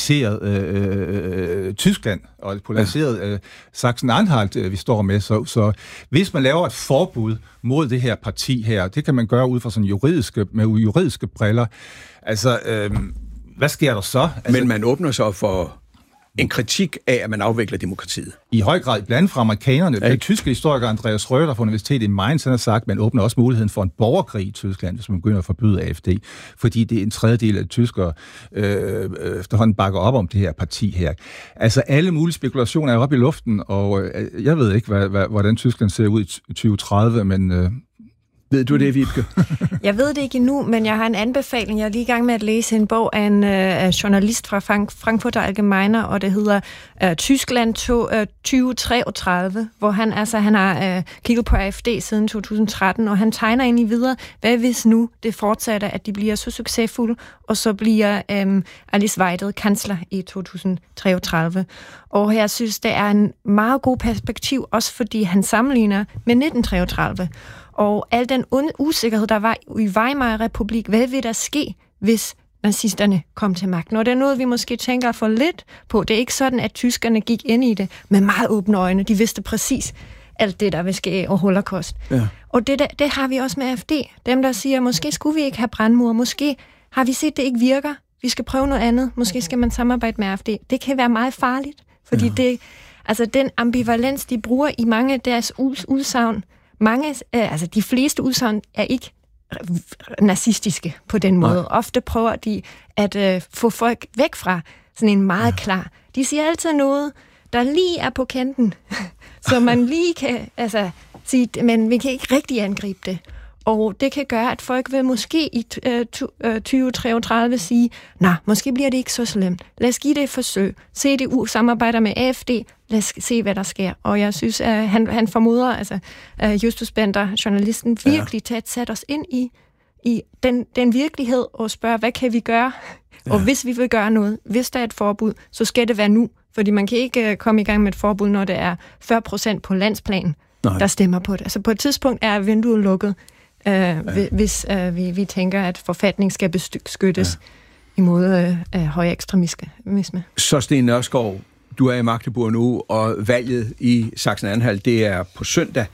polariseret Tyskland og et polariseret Sachsen-Anhalt, vi står med. Så hvis man laver et forbud mod det her parti her, det kan man gøre ud fra sådan juridiske briller. Altså, hvad sker der så? Altså, men man åbner så for en kritik af, at man afvikler demokratiet. I høj grad, blandt andet fra amerikanerne. Den tyske historiker Andreas Schröder fra Universitetet i Mainz har sagt, at man åbner også muligheden for en borgerkrig i Tyskland, hvis man begynder at forbyde AfD, fordi det er en tredjedel af tyskere efterhånden bakker op om det her parti her. Altså alle mulige spekulationer er oppe i luften, og jeg ved ikke, hvordan Tyskland ser ud i 2030, men... Ved du det, Vibeke? Jeg ved det ikke endnu, men jeg har en anbefaling. Jeg er lige i gang med at læse en bog af en journalist fra Frankfurter Allgemeiner, og det hedder Tyskland 2033, hvor han har kigget på AfD siden 2013, og han tegner egentlig videre, hvad hvis nu det fortsætter, at de bliver så succesfulde, og så bliver Alice Weidel kansler i 2033. Og jeg synes, det er en meget god perspektiv, også fordi han sammenligner med 1933. Og al den usikkerhed, der var i Weimar-republik, hvad vil der ske, hvis nazisterne kom til magten? Og det er noget, vi måske tænker for lidt på. Det er ikke sådan, at tyskerne gik ind i det med meget åbne øjne. De vidste præcis alt det, der vil ske og holocaust. Ja. Og det har vi også med AfD. Dem, der siger, måske skulle vi ikke have brandmure, måske har vi set, det ikke virker. Vi skal prøve noget andet. Måske skal man samarbejde med AfD. Det kan være meget farligt, fordi den ambivalens, de bruger i mange af deres udsagn, de fleste udsagn er ikke nazistiske på den måde. Nej. Ofte prøver de at få folk væk fra sådan en meget klar. De siger altid noget, der lige er på kanten, så man lige kan sige, men vi kan ikke rigtig angribe det. Og det kan gøre, at folk vil måske i 2033 sige, måske bliver det ikke så slemt. Lad os give det et forsøg. Se det samarbejder med AfD. Lad os se, hvad der sker. Og jeg synes, at han formoder, Justus Bender, journalisten, virkelig til at sætte os ind i den virkelighed og spørge, hvad kan vi gøre? Ja. Og hvis vi vil gøre noget, hvis der er et forbud, så skal det være nu. Fordi man kan ikke komme i gang med et forbud, når det er 40% på landsplan, der stemmer på det. Altså på et tidspunkt er vinduet lukket. Hvis vi tænker, at forfatningen skal beskyttes. imod høj ekstremisme. Så Steen Nørskov, du er i Magdeburg nu, og valget i Sachsen-Anhalt, det er på søndag.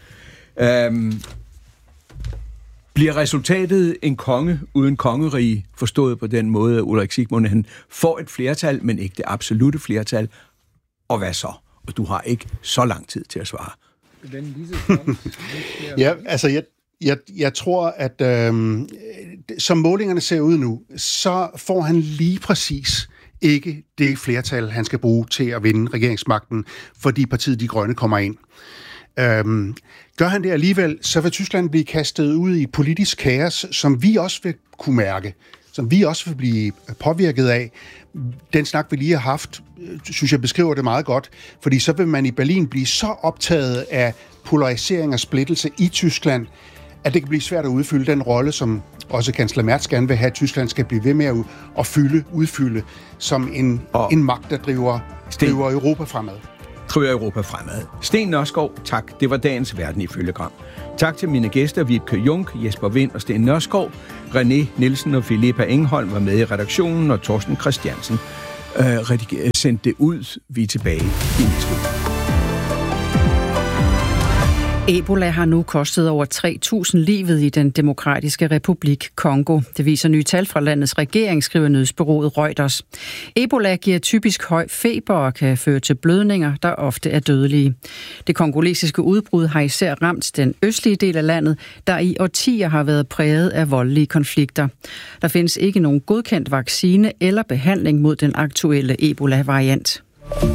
Bliver resultatet en konge uden kongerige, forstået på den måde, at Ulrik Sigmund, han får et flertal, men ikke det absolutte flertal? Og hvad så? Og du har ikke så lang tid til at svare. Ja, altså jeg tror, at som målingerne ser ud nu, så får han lige præcis ikke det flertal, han skal bruge til at vinde regeringsmagten, fordi partiet De Grønne kommer ind. Gør han det alligevel, så vil Tyskland blive kastet ud i politisk kaos, som vi også vil kunne mærke, som vi også vil blive påvirket af. Den snak, vi lige har haft, synes jeg beskriver det meget godt, fordi så vil man i Berlin blive så optaget af polarisering og splittelse i Tyskland, at det kan blive svært at udfylde den rolle, som også kansler Merz gerne vil have, at Tyskland skal blive ved med at udfylde som en magt, der driver Europa fremad. Steen Nørskov, tak. Det var dagens Verden ifølge Gram. Tak til mine gæster, Vibeke Junk, Jesper Wind og Steen Nørskov. René Nielsen og Filippa Engholm var med i redaktionen, og Torsten Christiansen sendte det ud. Vi er tilbage i næste uge. Ebola har nu kostet over 3.000 livet i den demokratiske republik Kongo. Det viser nye tal fra landets regering, skriver nyhedsbureauet Reuters. Ebola giver typisk høj feber og kan føre til blødninger, der ofte er dødelige. Det kongolesiske udbrud har især ramt den østlige del af landet, der i årtier har været præget af voldelige konflikter. Der findes ikke nogen godkendt vaccine eller behandling mod den aktuelle Ebola-variant.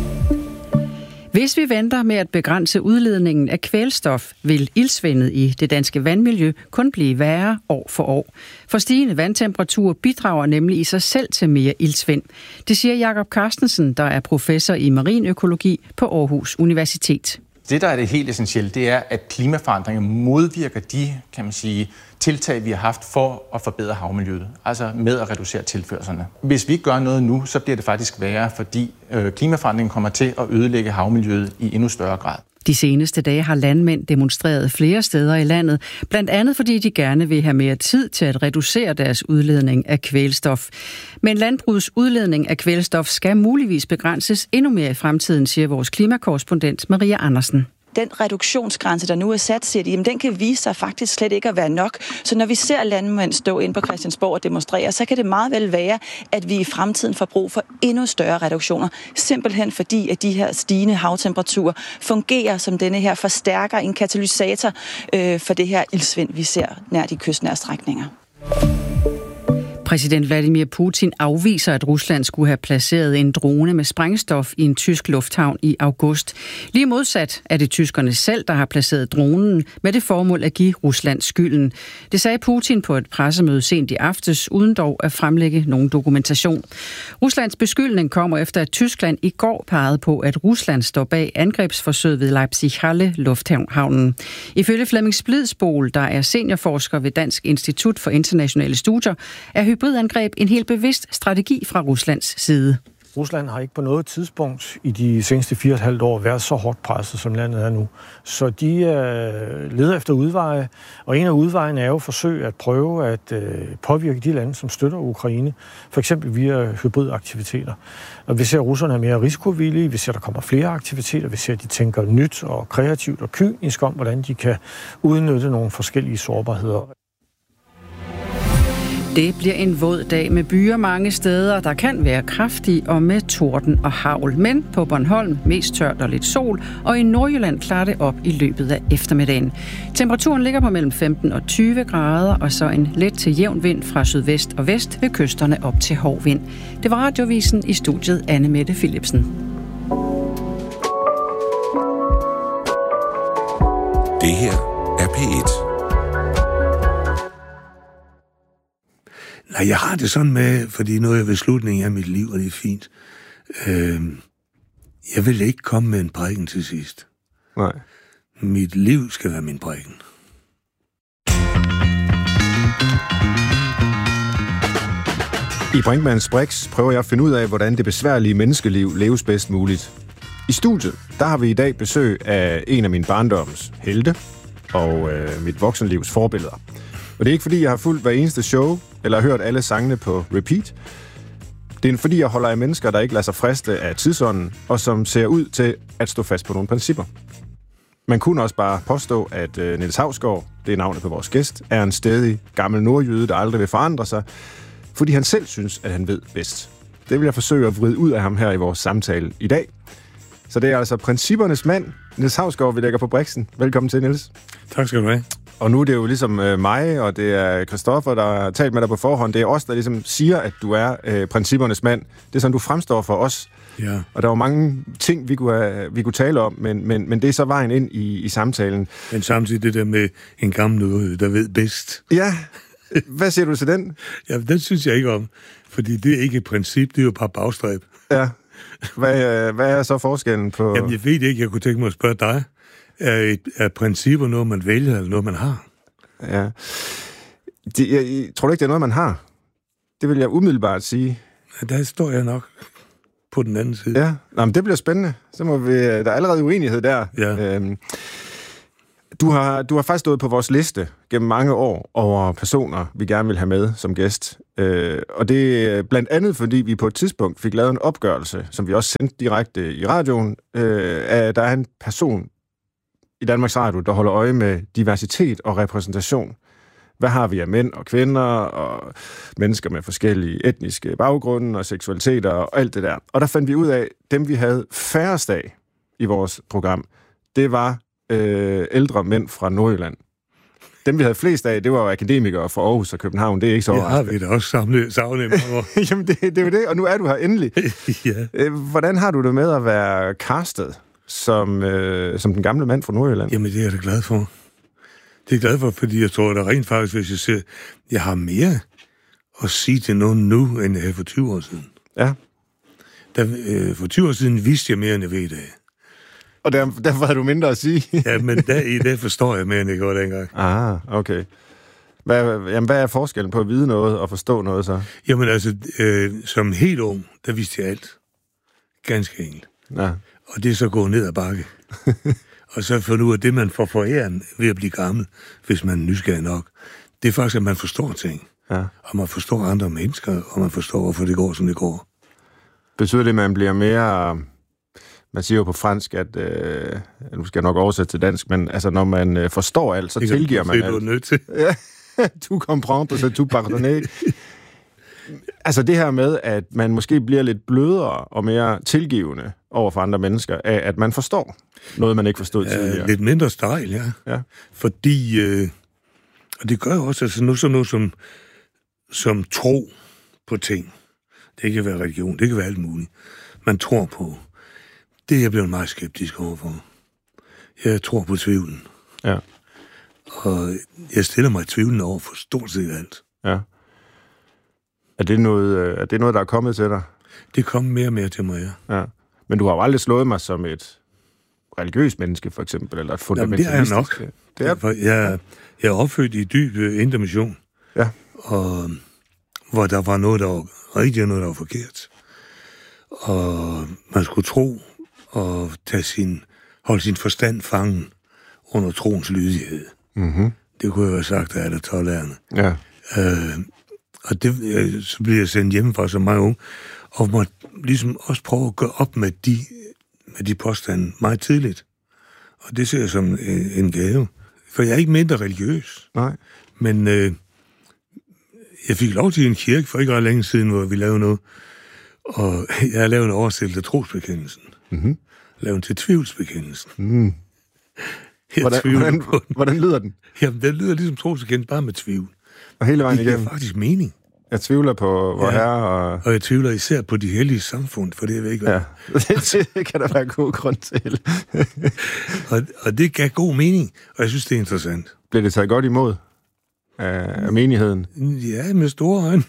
Hvis vi venter med at begrænse udledningen af kvælstof, vil iltsvindet i det danske vandmiljø kun blive værre år for år. For stigende vandtemperaturer bidrager nemlig i sig selv til mere iltsvind. Det siger Jakob Carstensen, der er professor i marinøkologi på Aarhus Universitet. Det, der er det helt essentielle, det er, at klimaforandringer modvirker de, kan man sige, tiltag, vi har haft for at forbedre havmiljøet, altså med at reducere tilførslerne. Hvis vi ikke gør noget nu, så bliver det faktisk værre, fordi klimaforandringen kommer til at ødelægge havmiljøet i endnu større grad. De seneste dage har landmænd demonstreret flere steder i landet, blandt andet fordi de gerne vil have mere tid til at reducere deres udledning af kvælstof. Men landbrugets udledning af kvælstof skal muligvis begrænses endnu mere i fremtiden, siger vores klimakorrespondent Maria Andersen. Den reduktionsgrænse, der nu er sat, siger de, jamen, den kan vise sig faktisk slet ikke at være nok. Så når vi ser landmænd stå ind på Christiansborg og demonstrere, så kan det meget vel være, at vi i fremtiden får brug for endnu større reduktioner. Simpelthen fordi, at de her stigende havtemperaturer fungerer som denne her forstærker, en katalysator for det her iltsvind, vi ser nær de kystnære strækninger. Præsident Vladimir Putin afviser, at Rusland skulle have placeret en drone med sprængstof i en tysk lufthavn i august. Lige modsat er det tyskerne selv, der har placeret dronen med det formål at give Rusland skylden. Det sagde Putin på et pressemøde sent i aftes, uden dog at fremlægge nogen dokumentation. Ruslands beskyldning kommer efter, at Tyskland i går pegede på, at Rusland står bag angrebsforsøget ved Leipzig-Halle lufthavnen. Ifølge Flemming Splidsbol, der er seniorforsker ved Dansk Institut for Internationale Studier, er hybridangreb en helt bevidst strategi fra Ruslands side. Rusland har ikke på noget tidspunkt i de seneste 4,5 år været så hårdt presset, som landet er nu. Så de leder efter udveje, og en af udvejene er jo at forsøge at prøve at påvirke de lande, som støtter Ukraine, for eksempel via hybridaktiviteter. Og vi ser, at russerne er mere risikovillige, vi ser, at der kommer flere aktiviteter, vi ser, at de tænker nyt og kreativt og kynisk om, hvordan de kan udnytte nogle forskellige sårbarheder. Det bliver en våd dag med byer mange steder, der kan være kraftig og med torden og hagl. Men på Bornholm mest tørt og lidt sol, og i Nordjylland klarer det op i løbet af eftermiddagen. Temperaturen ligger på mellem 15 og 20 grader, og så en let til jævn vind fra sydvest og vest ved kysterne op til hård vind. Det var Radiovisen, i studiet Anne Mette Philipsen. Det her er P1. Nej, jeg har det sådan med, fordi nu er jeg ved slutningen af mit liv, og det er fint. Jeg vil ikke komme med en prædiken til sidst. Nej. Mit liv skal være min prædiken. I Brinkmanns Brix prøver jeg at finde ud af, hvordan det besværlige menneskeliv leves bedst muligt. I studiet, der har vi i dag besøg af en af mine barndoms helte og mit voksenlivs forbilleder. Og det er ikke fordi, jeg har fulgt hver eneste show, eller hørt alle sangene på repeat. Det er fordi, jeg holder af mennesker, der ikke lader sig friste af tidsånden, og som ser ud til at stå fast på nogle principper. Man kunne også bare påstå, at Niels Hausgaard, det er navnet på vores gæst, er en stædig gammel nordjyde, der aldrig vil forandre sig, fordi han selv synes, at han ved bedst. Det vil jeg forsøge at vride ud af ham her i vores samtale i dag. Så det er altså princippernes mand, Niels Hausgaard, vi lægger på Brixen. Velkommen til, Niels. Tak skal du have. Og nu er det jo ligesom mig, og det er Christoffer, der har talt med dig på forhånd. Det er os, der ligesom siger, at du er princippernes mand. Det er sådan, du fremstår for os. Ja. Og der var mange ting, vi kunne tale om, men det er så vejen ind i samtalen. Men samtidig det der med en gammel nordjyde, der ved bedst. Ja. Hvad siger du til den? Ja, den synes jeg ikke om, fordi det er ikke et princip, det er jo bare bagstræb. Ja. Hvad er så forskellen på... Jamen, jeg ved ikke, jeg kunne tænke mig at spørge dig. Er principper noget, man vælger, eller noget, man har? Ja. Jeg tror ikke, det er noget, man har. Det vil jeg umiddelbart sige. Ja, der står jeg nok på den anden side. Ja, nå, men det bliver spændende. Så må vi... Der er allerede uenighed der. Ja. Du har faktisk stået på vores liste gennem mange år over personer, vi gerne vil have med som gæst. Og det er blandt andet, fordi vi på et tidspunkt fik lavet en opgørelse, som vi også sendte direkte i radioen, at der er en person i Danmarks Radio, der holder øje med diversitet og repræsentation. Hvad har vi af mænd og kvinder og mennesker med forskellige etniske baggrunde og seksualiteter og alt det der. Og der fandt vi ud af, at dem vi havde færrest af i vores program, det var ældre mænd fra Nordjylland. Dem vi havde flest af, det var jo akademikere fra Aarhus og København. Det er ikke så overraskende. Ja, vi har da også savnet mange år. Jamen det er jo det, og nu er du her endelig. Ja. Hvordan har du det med at være castet som den gamle mand fra Nordjylland? Jamen det er jeg da glad for. Det er jeg glad for, fordi jeg tror, at der rent faktisk, hvis jeg ser, jeg har mere at sige til nogen nu, end jeg havde for 20 år siden. Ja. For 20 år siden vidste jeg mere, end jeg ved i dag. Og derfor havde du mindre at sige? Ja, men i dag forstår jeg mere, end jeg gjorde dengang. Ah, okay. Hvad er forskellen på at vide noget og forstå noget så? Jamen altså, som helt ung, der vidste jeg alt. Ganske enkelt. Ja. Og det er så gået ned ad bakke. Og så for nu, at det, man får foræren ved at blive gammel, hvis man er nysgerrig nok, det er faktisk, at man forstår ting. Ja. Og man forstår andre mennesker, og man forstår, hvorfor det går, som det går. Betyder det, at man bliver mere... Man siger jo på fransk, at... nu skal jeg nok oversætte til dansk, men altså, når man forstår alt, så tilgiver man alt. Det er du nødt til. Ja, tu comprends, så tu pardonner. Altså det her med, at man måske bliver lidt blødere og mere tilgivende over for andre mennesker, af at man forstår noget, man ikke forstod tidligere. Lidt mindre stejl, ja. Fordi, og det gør jo også, altså sådan noget som tro på ting. Det kan være religion, det kan være alt muligt. Man tror på. Det er jeg blevet meget skeptisk overfor. Jeg tror på tvivlen. Ja. Og jeg stiller mig tvivlen over for stort set alt. Ja. Er det noget, der er kommet til dig? Det er kommet mere og mere til mig, ja. Men du har jo aldrig slået mig som et religiøst menneske, for eksempel, eller et fundamentalistisk... Jamen, det er jeg nok. Jeg er opfødt i dyb indre mission. Ja. Og hvor der var noget, der var rigtigt, og noget, der var forkert. Og man skulle tro og holde sin forstand fangen under troens lydighed. Mm-hmm. Det kunne jeg have sagt af alle 12'erne. Ja. Og det, så blev jeg sendt hjemmefra som meget ung, og måtte ligesom også prøve at gøre op med de påstande meget tidligt. Og det ser jeg som en gave. For jeg er ikke mindre religiøs. Nej. Men jeg fik lov til en kirke for ikke ret længe siden, hvor vi lavede noget. Og jeg har lavet en oversættelse af trosbekendelsen. Mm-hmm. Lavet til tvivlsbekendelsen. Mm. Hvordan lyder den? Jamen, den lyder ligesom trosbekendelsen, bare med tvivl. Og hele vejen igennem? Det giver faktisk mening. Jeg tvivler på vor Herre. Og jeg tvivler især på de hellige samfund, for det vil ikke være. Ja, det kan der være god grund til. og det gav god mening, og jeg synes, det er interessant. Blev det taget godt imod af menigheden? Ja, med store øjne.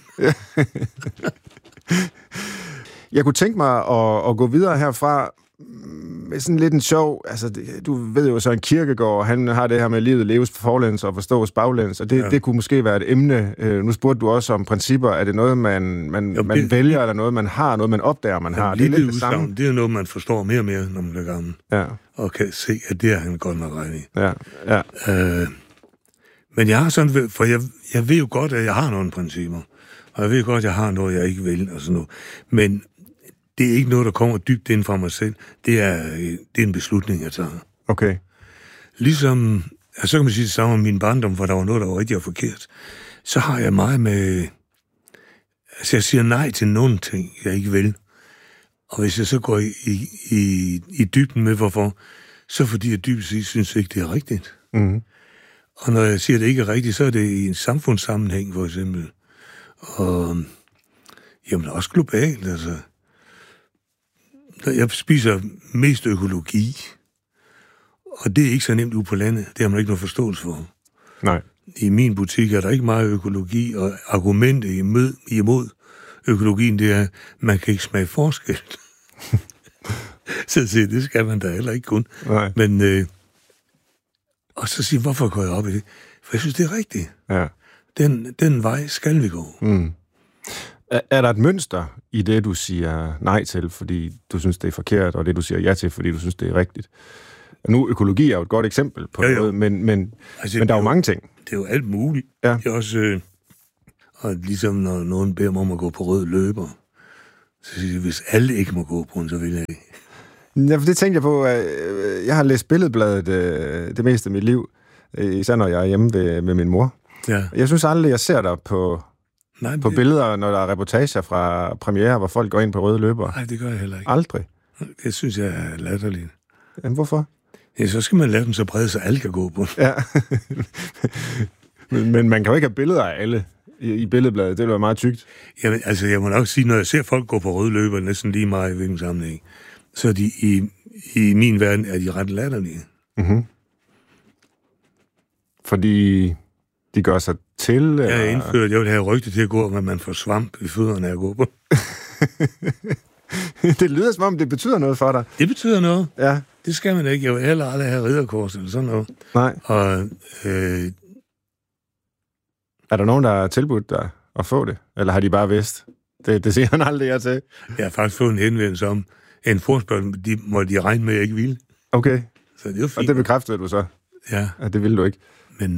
Jeg kunne tænke mig at gå videre herfra med sådan lidt en sjov... Altså, du ved jo så en Kierkegaard, han har det her med, at livet leves forlæns og forstås baglæns, og det kunne måske være et emne. Nu spurgte du også om principper. Er det noget, man vælger, eller noget, man har, noget, man opdager, man har? Det er lidt det samme. Det er noget, man forstår mere og mere, når man bliver gammel. Ja. Og kan se, at det er han godt nok ret i. Ja. Men jeg har sådan... For jeg ved jo godt, at jeg har nogle principper. Og jeg ved godt, at jeg har noget, jeg ikke vil, og sådan noget. Men det er ikke noget, der kommer dybt ind fra mig selv. Det er en beslutning, jeg tager. Okay. Ligesom, så kan man sige det samme om min barndom, hvor der var noget, der var rigtig og forkert. Så har jeg meget med... Altså, jeg siger nej til nogle ting, jeg ikke vil. Og hvis jeg så går i dybden med, hvorfor, så fordi jeg dybest set synes ikke, det er rigtigt. Mm. Og når jeg siger, at det ikke er rigtigt, så er det i en samfundssammenhæng, for eksempel. Og jamen, også globalt, altså. Jeg spiser mest økologi, og det er ikke så nemt ude på landet. Det har man ikke noget forståelse for. Nej. I min butik er der ikke meget økologi, og argumentet imod økologien, det er, at man kan ikke smage forskel. Så det skal man da heller ikke kun. Nej. Men, og så sige, hvorfor går jeg op i det? For jeg synes, det er rigtigt. Ja. Den vej skal vi gå. Mm. Er der et mønster i det, du siger nej til, fordi du synes, det er forkert, og det, du siger ja til, fordi du synes, det er rigtigt? Og nu, økologi er jo et godt eksempel på noget, men der er jo mange ting. Det er jo alt muligt. Ja. Det er også, og ligesom når nogen beder mig om at gå på rød løber, så siger jeg, hvis alle ikke må gå på den, så vil jeg ikke. Ja, for det tænkte jeg på. Jeg har læst Billedbladet det meste af mit liv, især når jeg er hjemme med min mor. Ja. Jeg synes aldrig, jeg ser dig på billeder, når der er reportager fra premiere, hvor folk går ind på røde løber. Nej, det gør jeg heller ikke. Aldrig? Det synes jeg er latterligt. Jamen, hvorfor? Ja, så skal man lade dem så brede, så alle kan gå på. Ja. men man kan jo ikke have billeder af alle i Billedbladet. Det ville være meget tykt. Jamen, altså, jeg må nok sige, når jeg ser folk gå på røde løber, næsten lige meget i hvilken sammenhæng, så er de i min verden er de ret latterlige. Mm-hmm. Fordi de gør sig til? Eller? Jeg vil have rygte til at gå, at man får svamp i fødderne af at gå på. Det lyder som om, det betyder noget for dig. Det betyder noget. Ja. Det skal man ikke. Jeg vil heller aldrig have ridderkors eller sådan noget. Nej. Og, er der nogen, der har tilbudt dig at få det? Eller har de bare vidst? Det siger han aldrig jeg til. Jeg har faktisk fået en henvendelse om en forespørgsel, må de regne med, at jeg ikke ville. Okay. Så det er fint. Og det bekræftede du så? Ja. At det ville du ikke?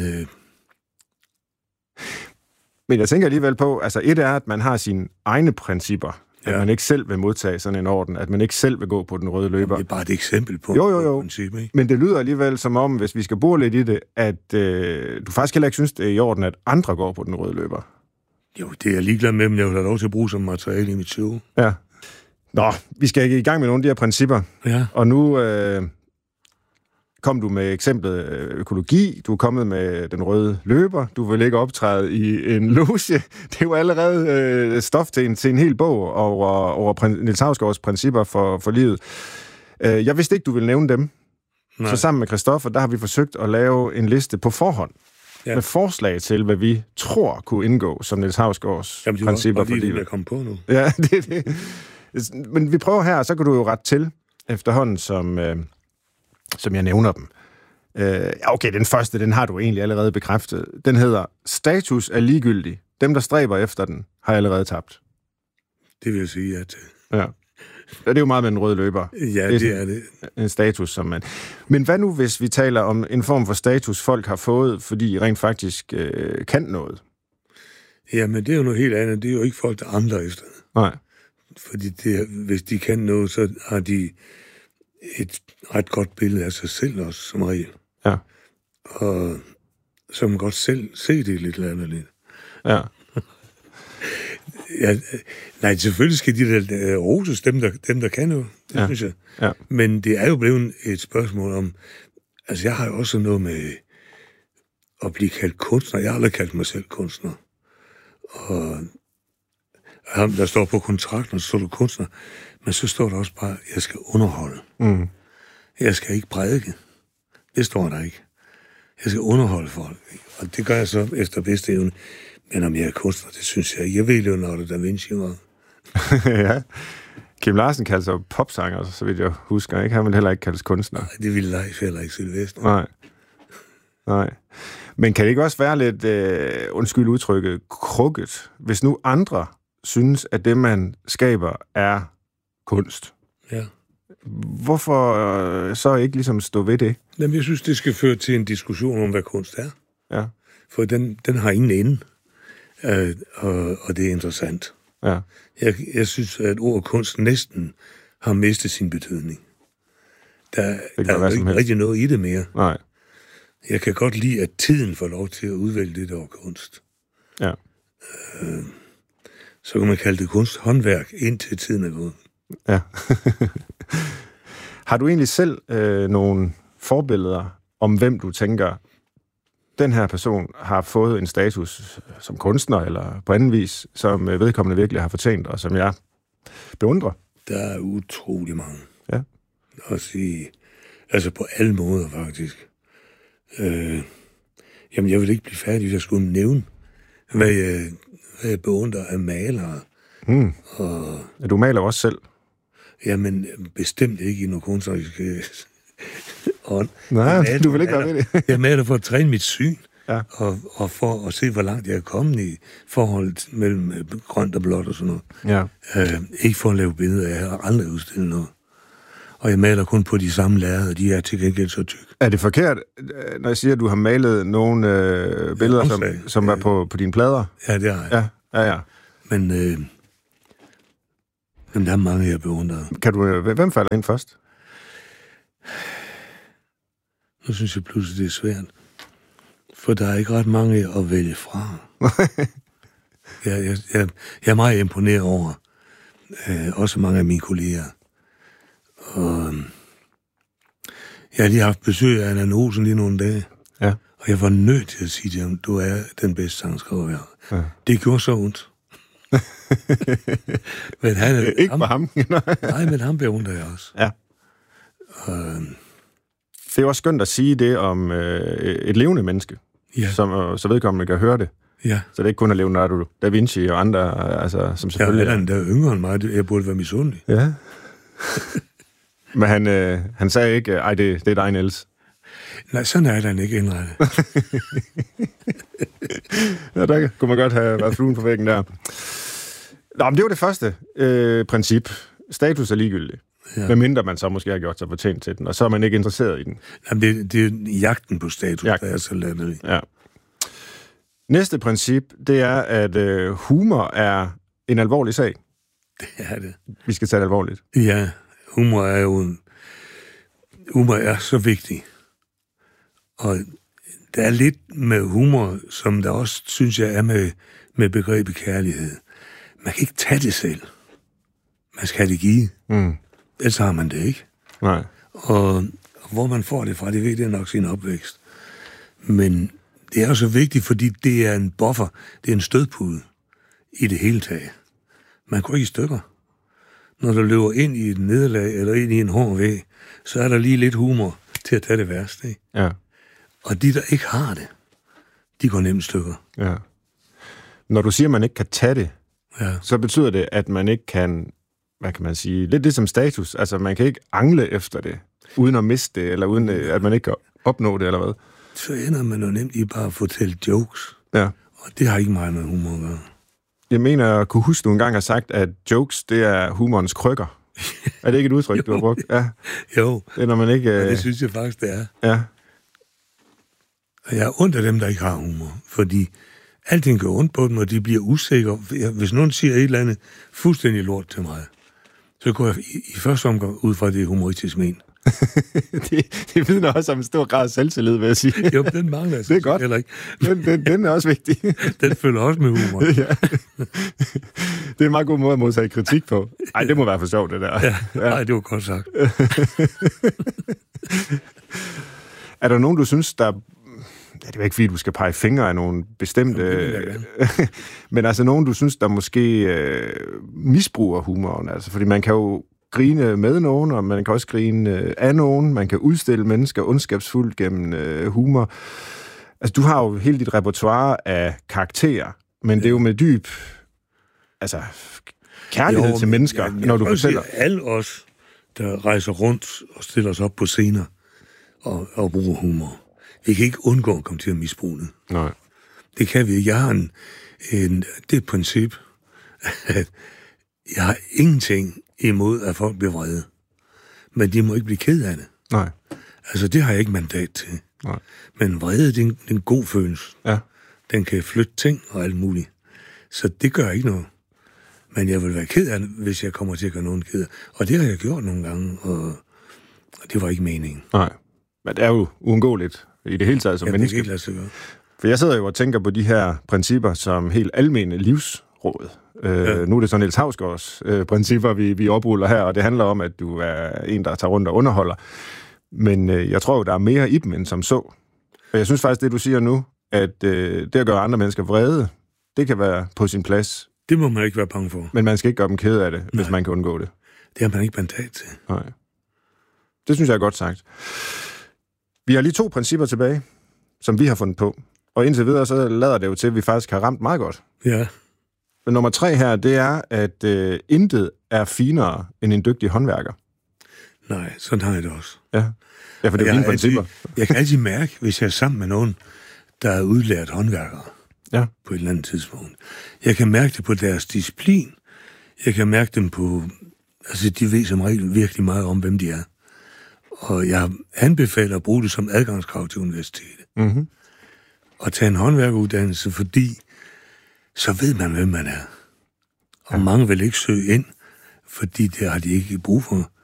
Men jeg tænker alligevel på, altså et er, at man har sine egne principper. At man ikke selv vil modtage sådan en orden. At man ikke selv vil gå på den røde løber. Det er bare et eksempel på jo. princip, ikke? Men det lyder alligevel som om, hvis vi skal bore lidt i det, at du faktisk heller ikke synes, det er i orden, at andre går på den røde løber. Jo, det er jeg ligeglad med, men jeg vil have lov til at bruge som materiale i mit show. Ja. Nå, vi skal i gang med nogle af de her principper. Ja. Og nu kom du med eksemplet økologi, du er kommet med den røde løber, du vil ikke optræde i en loge. Det er jo allerede stof til en hel bog over Niels Hausgaards principper for livet. Jeg vidste ikke, du ville nævne dem. Nej. Så sammen med Christoffer, der har vi forsøgt at lave en liste på forhånd. Ja. Med forslag til, hvad vi tror kunne indgå som Niels Hausgaards principper for livet. Det er komme på nu. Ja, det. Men vi prøver her, så kan du jo rette til efterhånden, som jeg nævner dem. Okay, den første, den har du egentlig allerede bekræftet. Den hedder, status er ligegyldig. Dem, der stræber efter den, har allerede tabt. Det vil jeg sige ja til. Ja. Det er jo meget med en rød løber. Ja, det er det. En status, som man... Men hvad nu, hvis vi taler om en form for status, folk har fået, fordi rent faktisk kan noget? Jamen, det er jo noget helt andet. Det er jo ikke folk, der amler efter det. Nej. Fordi hvis de kan noget, så har de et ret godt billede af sig selv også, som regel. Ja. Og så man godt selv se det lidt latterligt. Ja. Ja, nej, selvfølgelig skal de der roses, dem der kan noget, det synes jeg. Ja. Men det er jo blevet et spørgsmål om, altså jeg har jo også noget med at blive kaldt kunstner. Jeg har aldrig kaldt mig selv kunstner. Og ham, der står på kontrakten, så står du kunstner, men så står der også bare, jeg skal underholde. Mm. Jeg skal ikke prædike. Det står der ikke. Jeg skal underholde folk. Og det gør jeg så efter bedste evne. Men om jeg er kunstner, det synes jeg ikke. Jeg ved jo, når det Da Vinci var. Ja. Kim Larsen kalder sig popsanger, så vidt jeg husker, ikke? Han vil heller ikke kaldes kunstner. Nej, det ville Leif heller ikke Sylvester. Nej. Men kan det ikke også være lidt, undskyld udtrykket, krukket, hvis nu andre synes, at det, man skaber, er kunst? Ja. Hvorfor så ikke ligesom stå ved det? Jamen, jeg synes, det skal føre til en diskussion om, hvad kunst er. Ja. For den har ingen ende. Og det er interessant. Ja. Jeg synes, at ord og kunst næsten har mistet sin betydning. Der er jo ikke rigtig noget i det mere. Nej. Jeg kan godt lide, at tiden får lov til at udvælge det der kunst. Ja. Så kan man kalde det kunsthåndværk, indtil tiden er gået. Ja. Har du egentlig selv nogle forbilleder om, hvem du tænker, den her person har fået en status som kunstner, eller på anden vis, som vedkommende virkelig har fortjent, og som jeg beundrer? Der er utrolig mange. Ja. Altså på alle måder, faktisk. Jamen, jeg vil ikke blive færdig, hvis jeg skulle nævne, hvad jeg beundrer af malere. Du maler også selv? Jamen, bestemt ikke i noget kunstnerisk ånd. Nej, du vil ikke være med det. Jeg maler for at træne mit syn, ja. og for at se, hvor langt jeg er kommet i forholdet mellem grønt og blåt og sådan noget. Ja. Ikke for at lave billeder, jeg har aldrig udstillet noget. Og jeg maler kun på de samme lærreder, de er til gengæld så tykke. Er det forkert, når jeg siger, at du har malet nogle billeder, som var på dine plader? Ja, det har jeg. Ja. Men der er mange, jeg beundrer. Hvem falder ind først? Nu synes jeg pludselig, det er svært. For der er ikke ret mange at vælge fra. Jeg er meget imponeret over også mange af mine kolleger. Og jeg har lige haft besøg af Anna Olsen lige nogle dage. Ja. Og jeg var nødt til at sige til ham, du er den bedste sangskriver, jeg har. Ja. Det gjorde så ondt. Men han er, ikke for ham. Nej, men ham beundrer jeg også. Ja. Det er også skønt at sige det om et levende menneske, så vedkommende kan høre det. Ja. Så det er ikke kun at Leonardo da Vinci og andre, altså, som selvfølgelig... Ja, han er yngre end mig. Jeg burde være misundelig. Ja. Men han sagde ikke, det er dig, Niels. Nej, sådan er han ikke indrettet. Ja, der kunne man godt have været fluen på væggen der. Nå, men det var det første princip. Status er ligegyldig. Ja. Medmindre man så måske har gjort sig fortjent til den, og så er man ikke interesseret i den. Jamen, det er jagten på status, der er så latterlig. Ja. Næste princip, det er, at humor er en alvorlig sag. Det er det. Vi skal tage det alvorligt. Ja, humor er så vigtig. Og der er lidt med humor, som der også, synes jeg, er med begrebet kærlighed. Man kan ikke tage det selv. Man skal have det give. Ellers har man det ikke. Nej. Og hvor man får det fra, det ved jeg nok sin opvækst. Men det er jo så vigtigt, fordi det er en buffer, det er en stødpude i det hele taget. Man går ikke i stykker. Når du løber ind i et nederlag eller ind i en hård væg, så er der lige lidt humor til at tage det værste. Ikke? Ja. Og de, der ikke har det, de går nemt stykker. Ja. Når du siger, at man ikke kan tage det, så betyder det, at man ikke kan, hvad kan man sige, lidt det som status. Altså, man kan ikke angle efter det, uden at miste det, eller uden at man ikke kan opnå det, eller hvad? Så ender man jo nemt i bare at fortælle jokes. Ja. Og det har ikke meget med humor at gøre. Jeg mener, at kunne huske, du engang har sagt, at jokes, det er humorens krykker. Er det ikke et udtryk, du har brugt? Ja. Jo. Det er, når man ikke... Ja, det synes jeg faktisk, det er. Ja. Og jeg er ondt af dem, der ikke har humor, fordi alting går ondt på dem, og de bliver usikre. Hvis nogen siger et eller andet fuldstændig lort til mig, så går jeg i første omgang ud fra det humoristisk men. det vidner også om en stor grad af selvtillid, vil jeg sige. Jo, den mangler jeg. Det er godt. Ikke. Den er også vigtig. Den følger også med humor. Ja. Det er en meget god måde at modtage kritik på. Ej, det må være for sjovt, det der. Ja. Nej, det var godt sagt. Er der nogen, du synes, der... Ja, det er ikke, fordi du skal pege fingre af nogle bestemte... Men altså nogen, du synes, der måske misbruger humoren. Altså, fordi man kan jo grine med nogen, og man kan også grine af nogen. Man kan udstille mennesker ondskabsfuldt gennem humor. Altså, du har jo hele dit repertoire af karakterer, men det er jo med dyb kærlighed til mennesker, når du fortæller. Alle os, der rejser rundt og stiller os op på scener og bruger humor, vi kan ikke undgå at komme til at misbruge det. Nej. Det kan vi ikke. Jeg har det er et princip, at jeg har ingenting imod, at folk bliver vrede. Men de må ikke blive ked af det. Nej. Altså, det har jeg ikke mandat til. Nej. Men vrede, det er en god følelse. Ja. Den kan flytte ting og alt muligt. Så det gør ikke noget. Men jeg vil være ked af, hvis jeg kommer til at gøre nogen ked af. Og det har jeg gjort nogle gange, og det var ikke meningen. Nej, men det er jo uundgåeligt i det hele taget som menneske. Det kan ikke lade sig gøre. For jeg sidder jo og tænker på de her principper som helt almene livsråd. Nu er det så Niels Hausgaards principper, vi opruller her, og det handler om, at du er en, der tager rundt og underholder. Men jeg tror jo, der er mere i dem end som så. Og jeg synes faktisk, det du siger nu, at det at gøre andre mennesker vrede, det kan være på sin plads. Det må man ikke være bange for. Men man skal ikke gøre dem kede af det, hvis man kan undgå det. Det har man ikke mandat til. Nej. Det synes jeg er godt sagt. Vi har lige 2 principper tilbage, som vi har fundet på. Og indtil videre, så lader det jo til, at vi faktisk har ramt meget godt. Ja. Men nummer 3 her, det er, at intet er finere end en dygtig håndværker. Nej, sådan har jeg det også. Ja, for det er dine principper. Jeg kan altid mærke, hvis jeg er sammen med nogen, der er udlært håndværkere på et eller andet tidspunkt. Jeg kan mærke det på deres disciplin. Jeg kan mærke dem på... Altså, de ved som regel virkelig meget om, hvem de er. Og jeg anbefaler at bruge det som adgangskrav til universitetet. Mm-hmm. Og tage en håndværkeruddannelse, fordi så ved man, hvem man er. Og mange vil ikke søge ind, fordi det har de ikke brug for.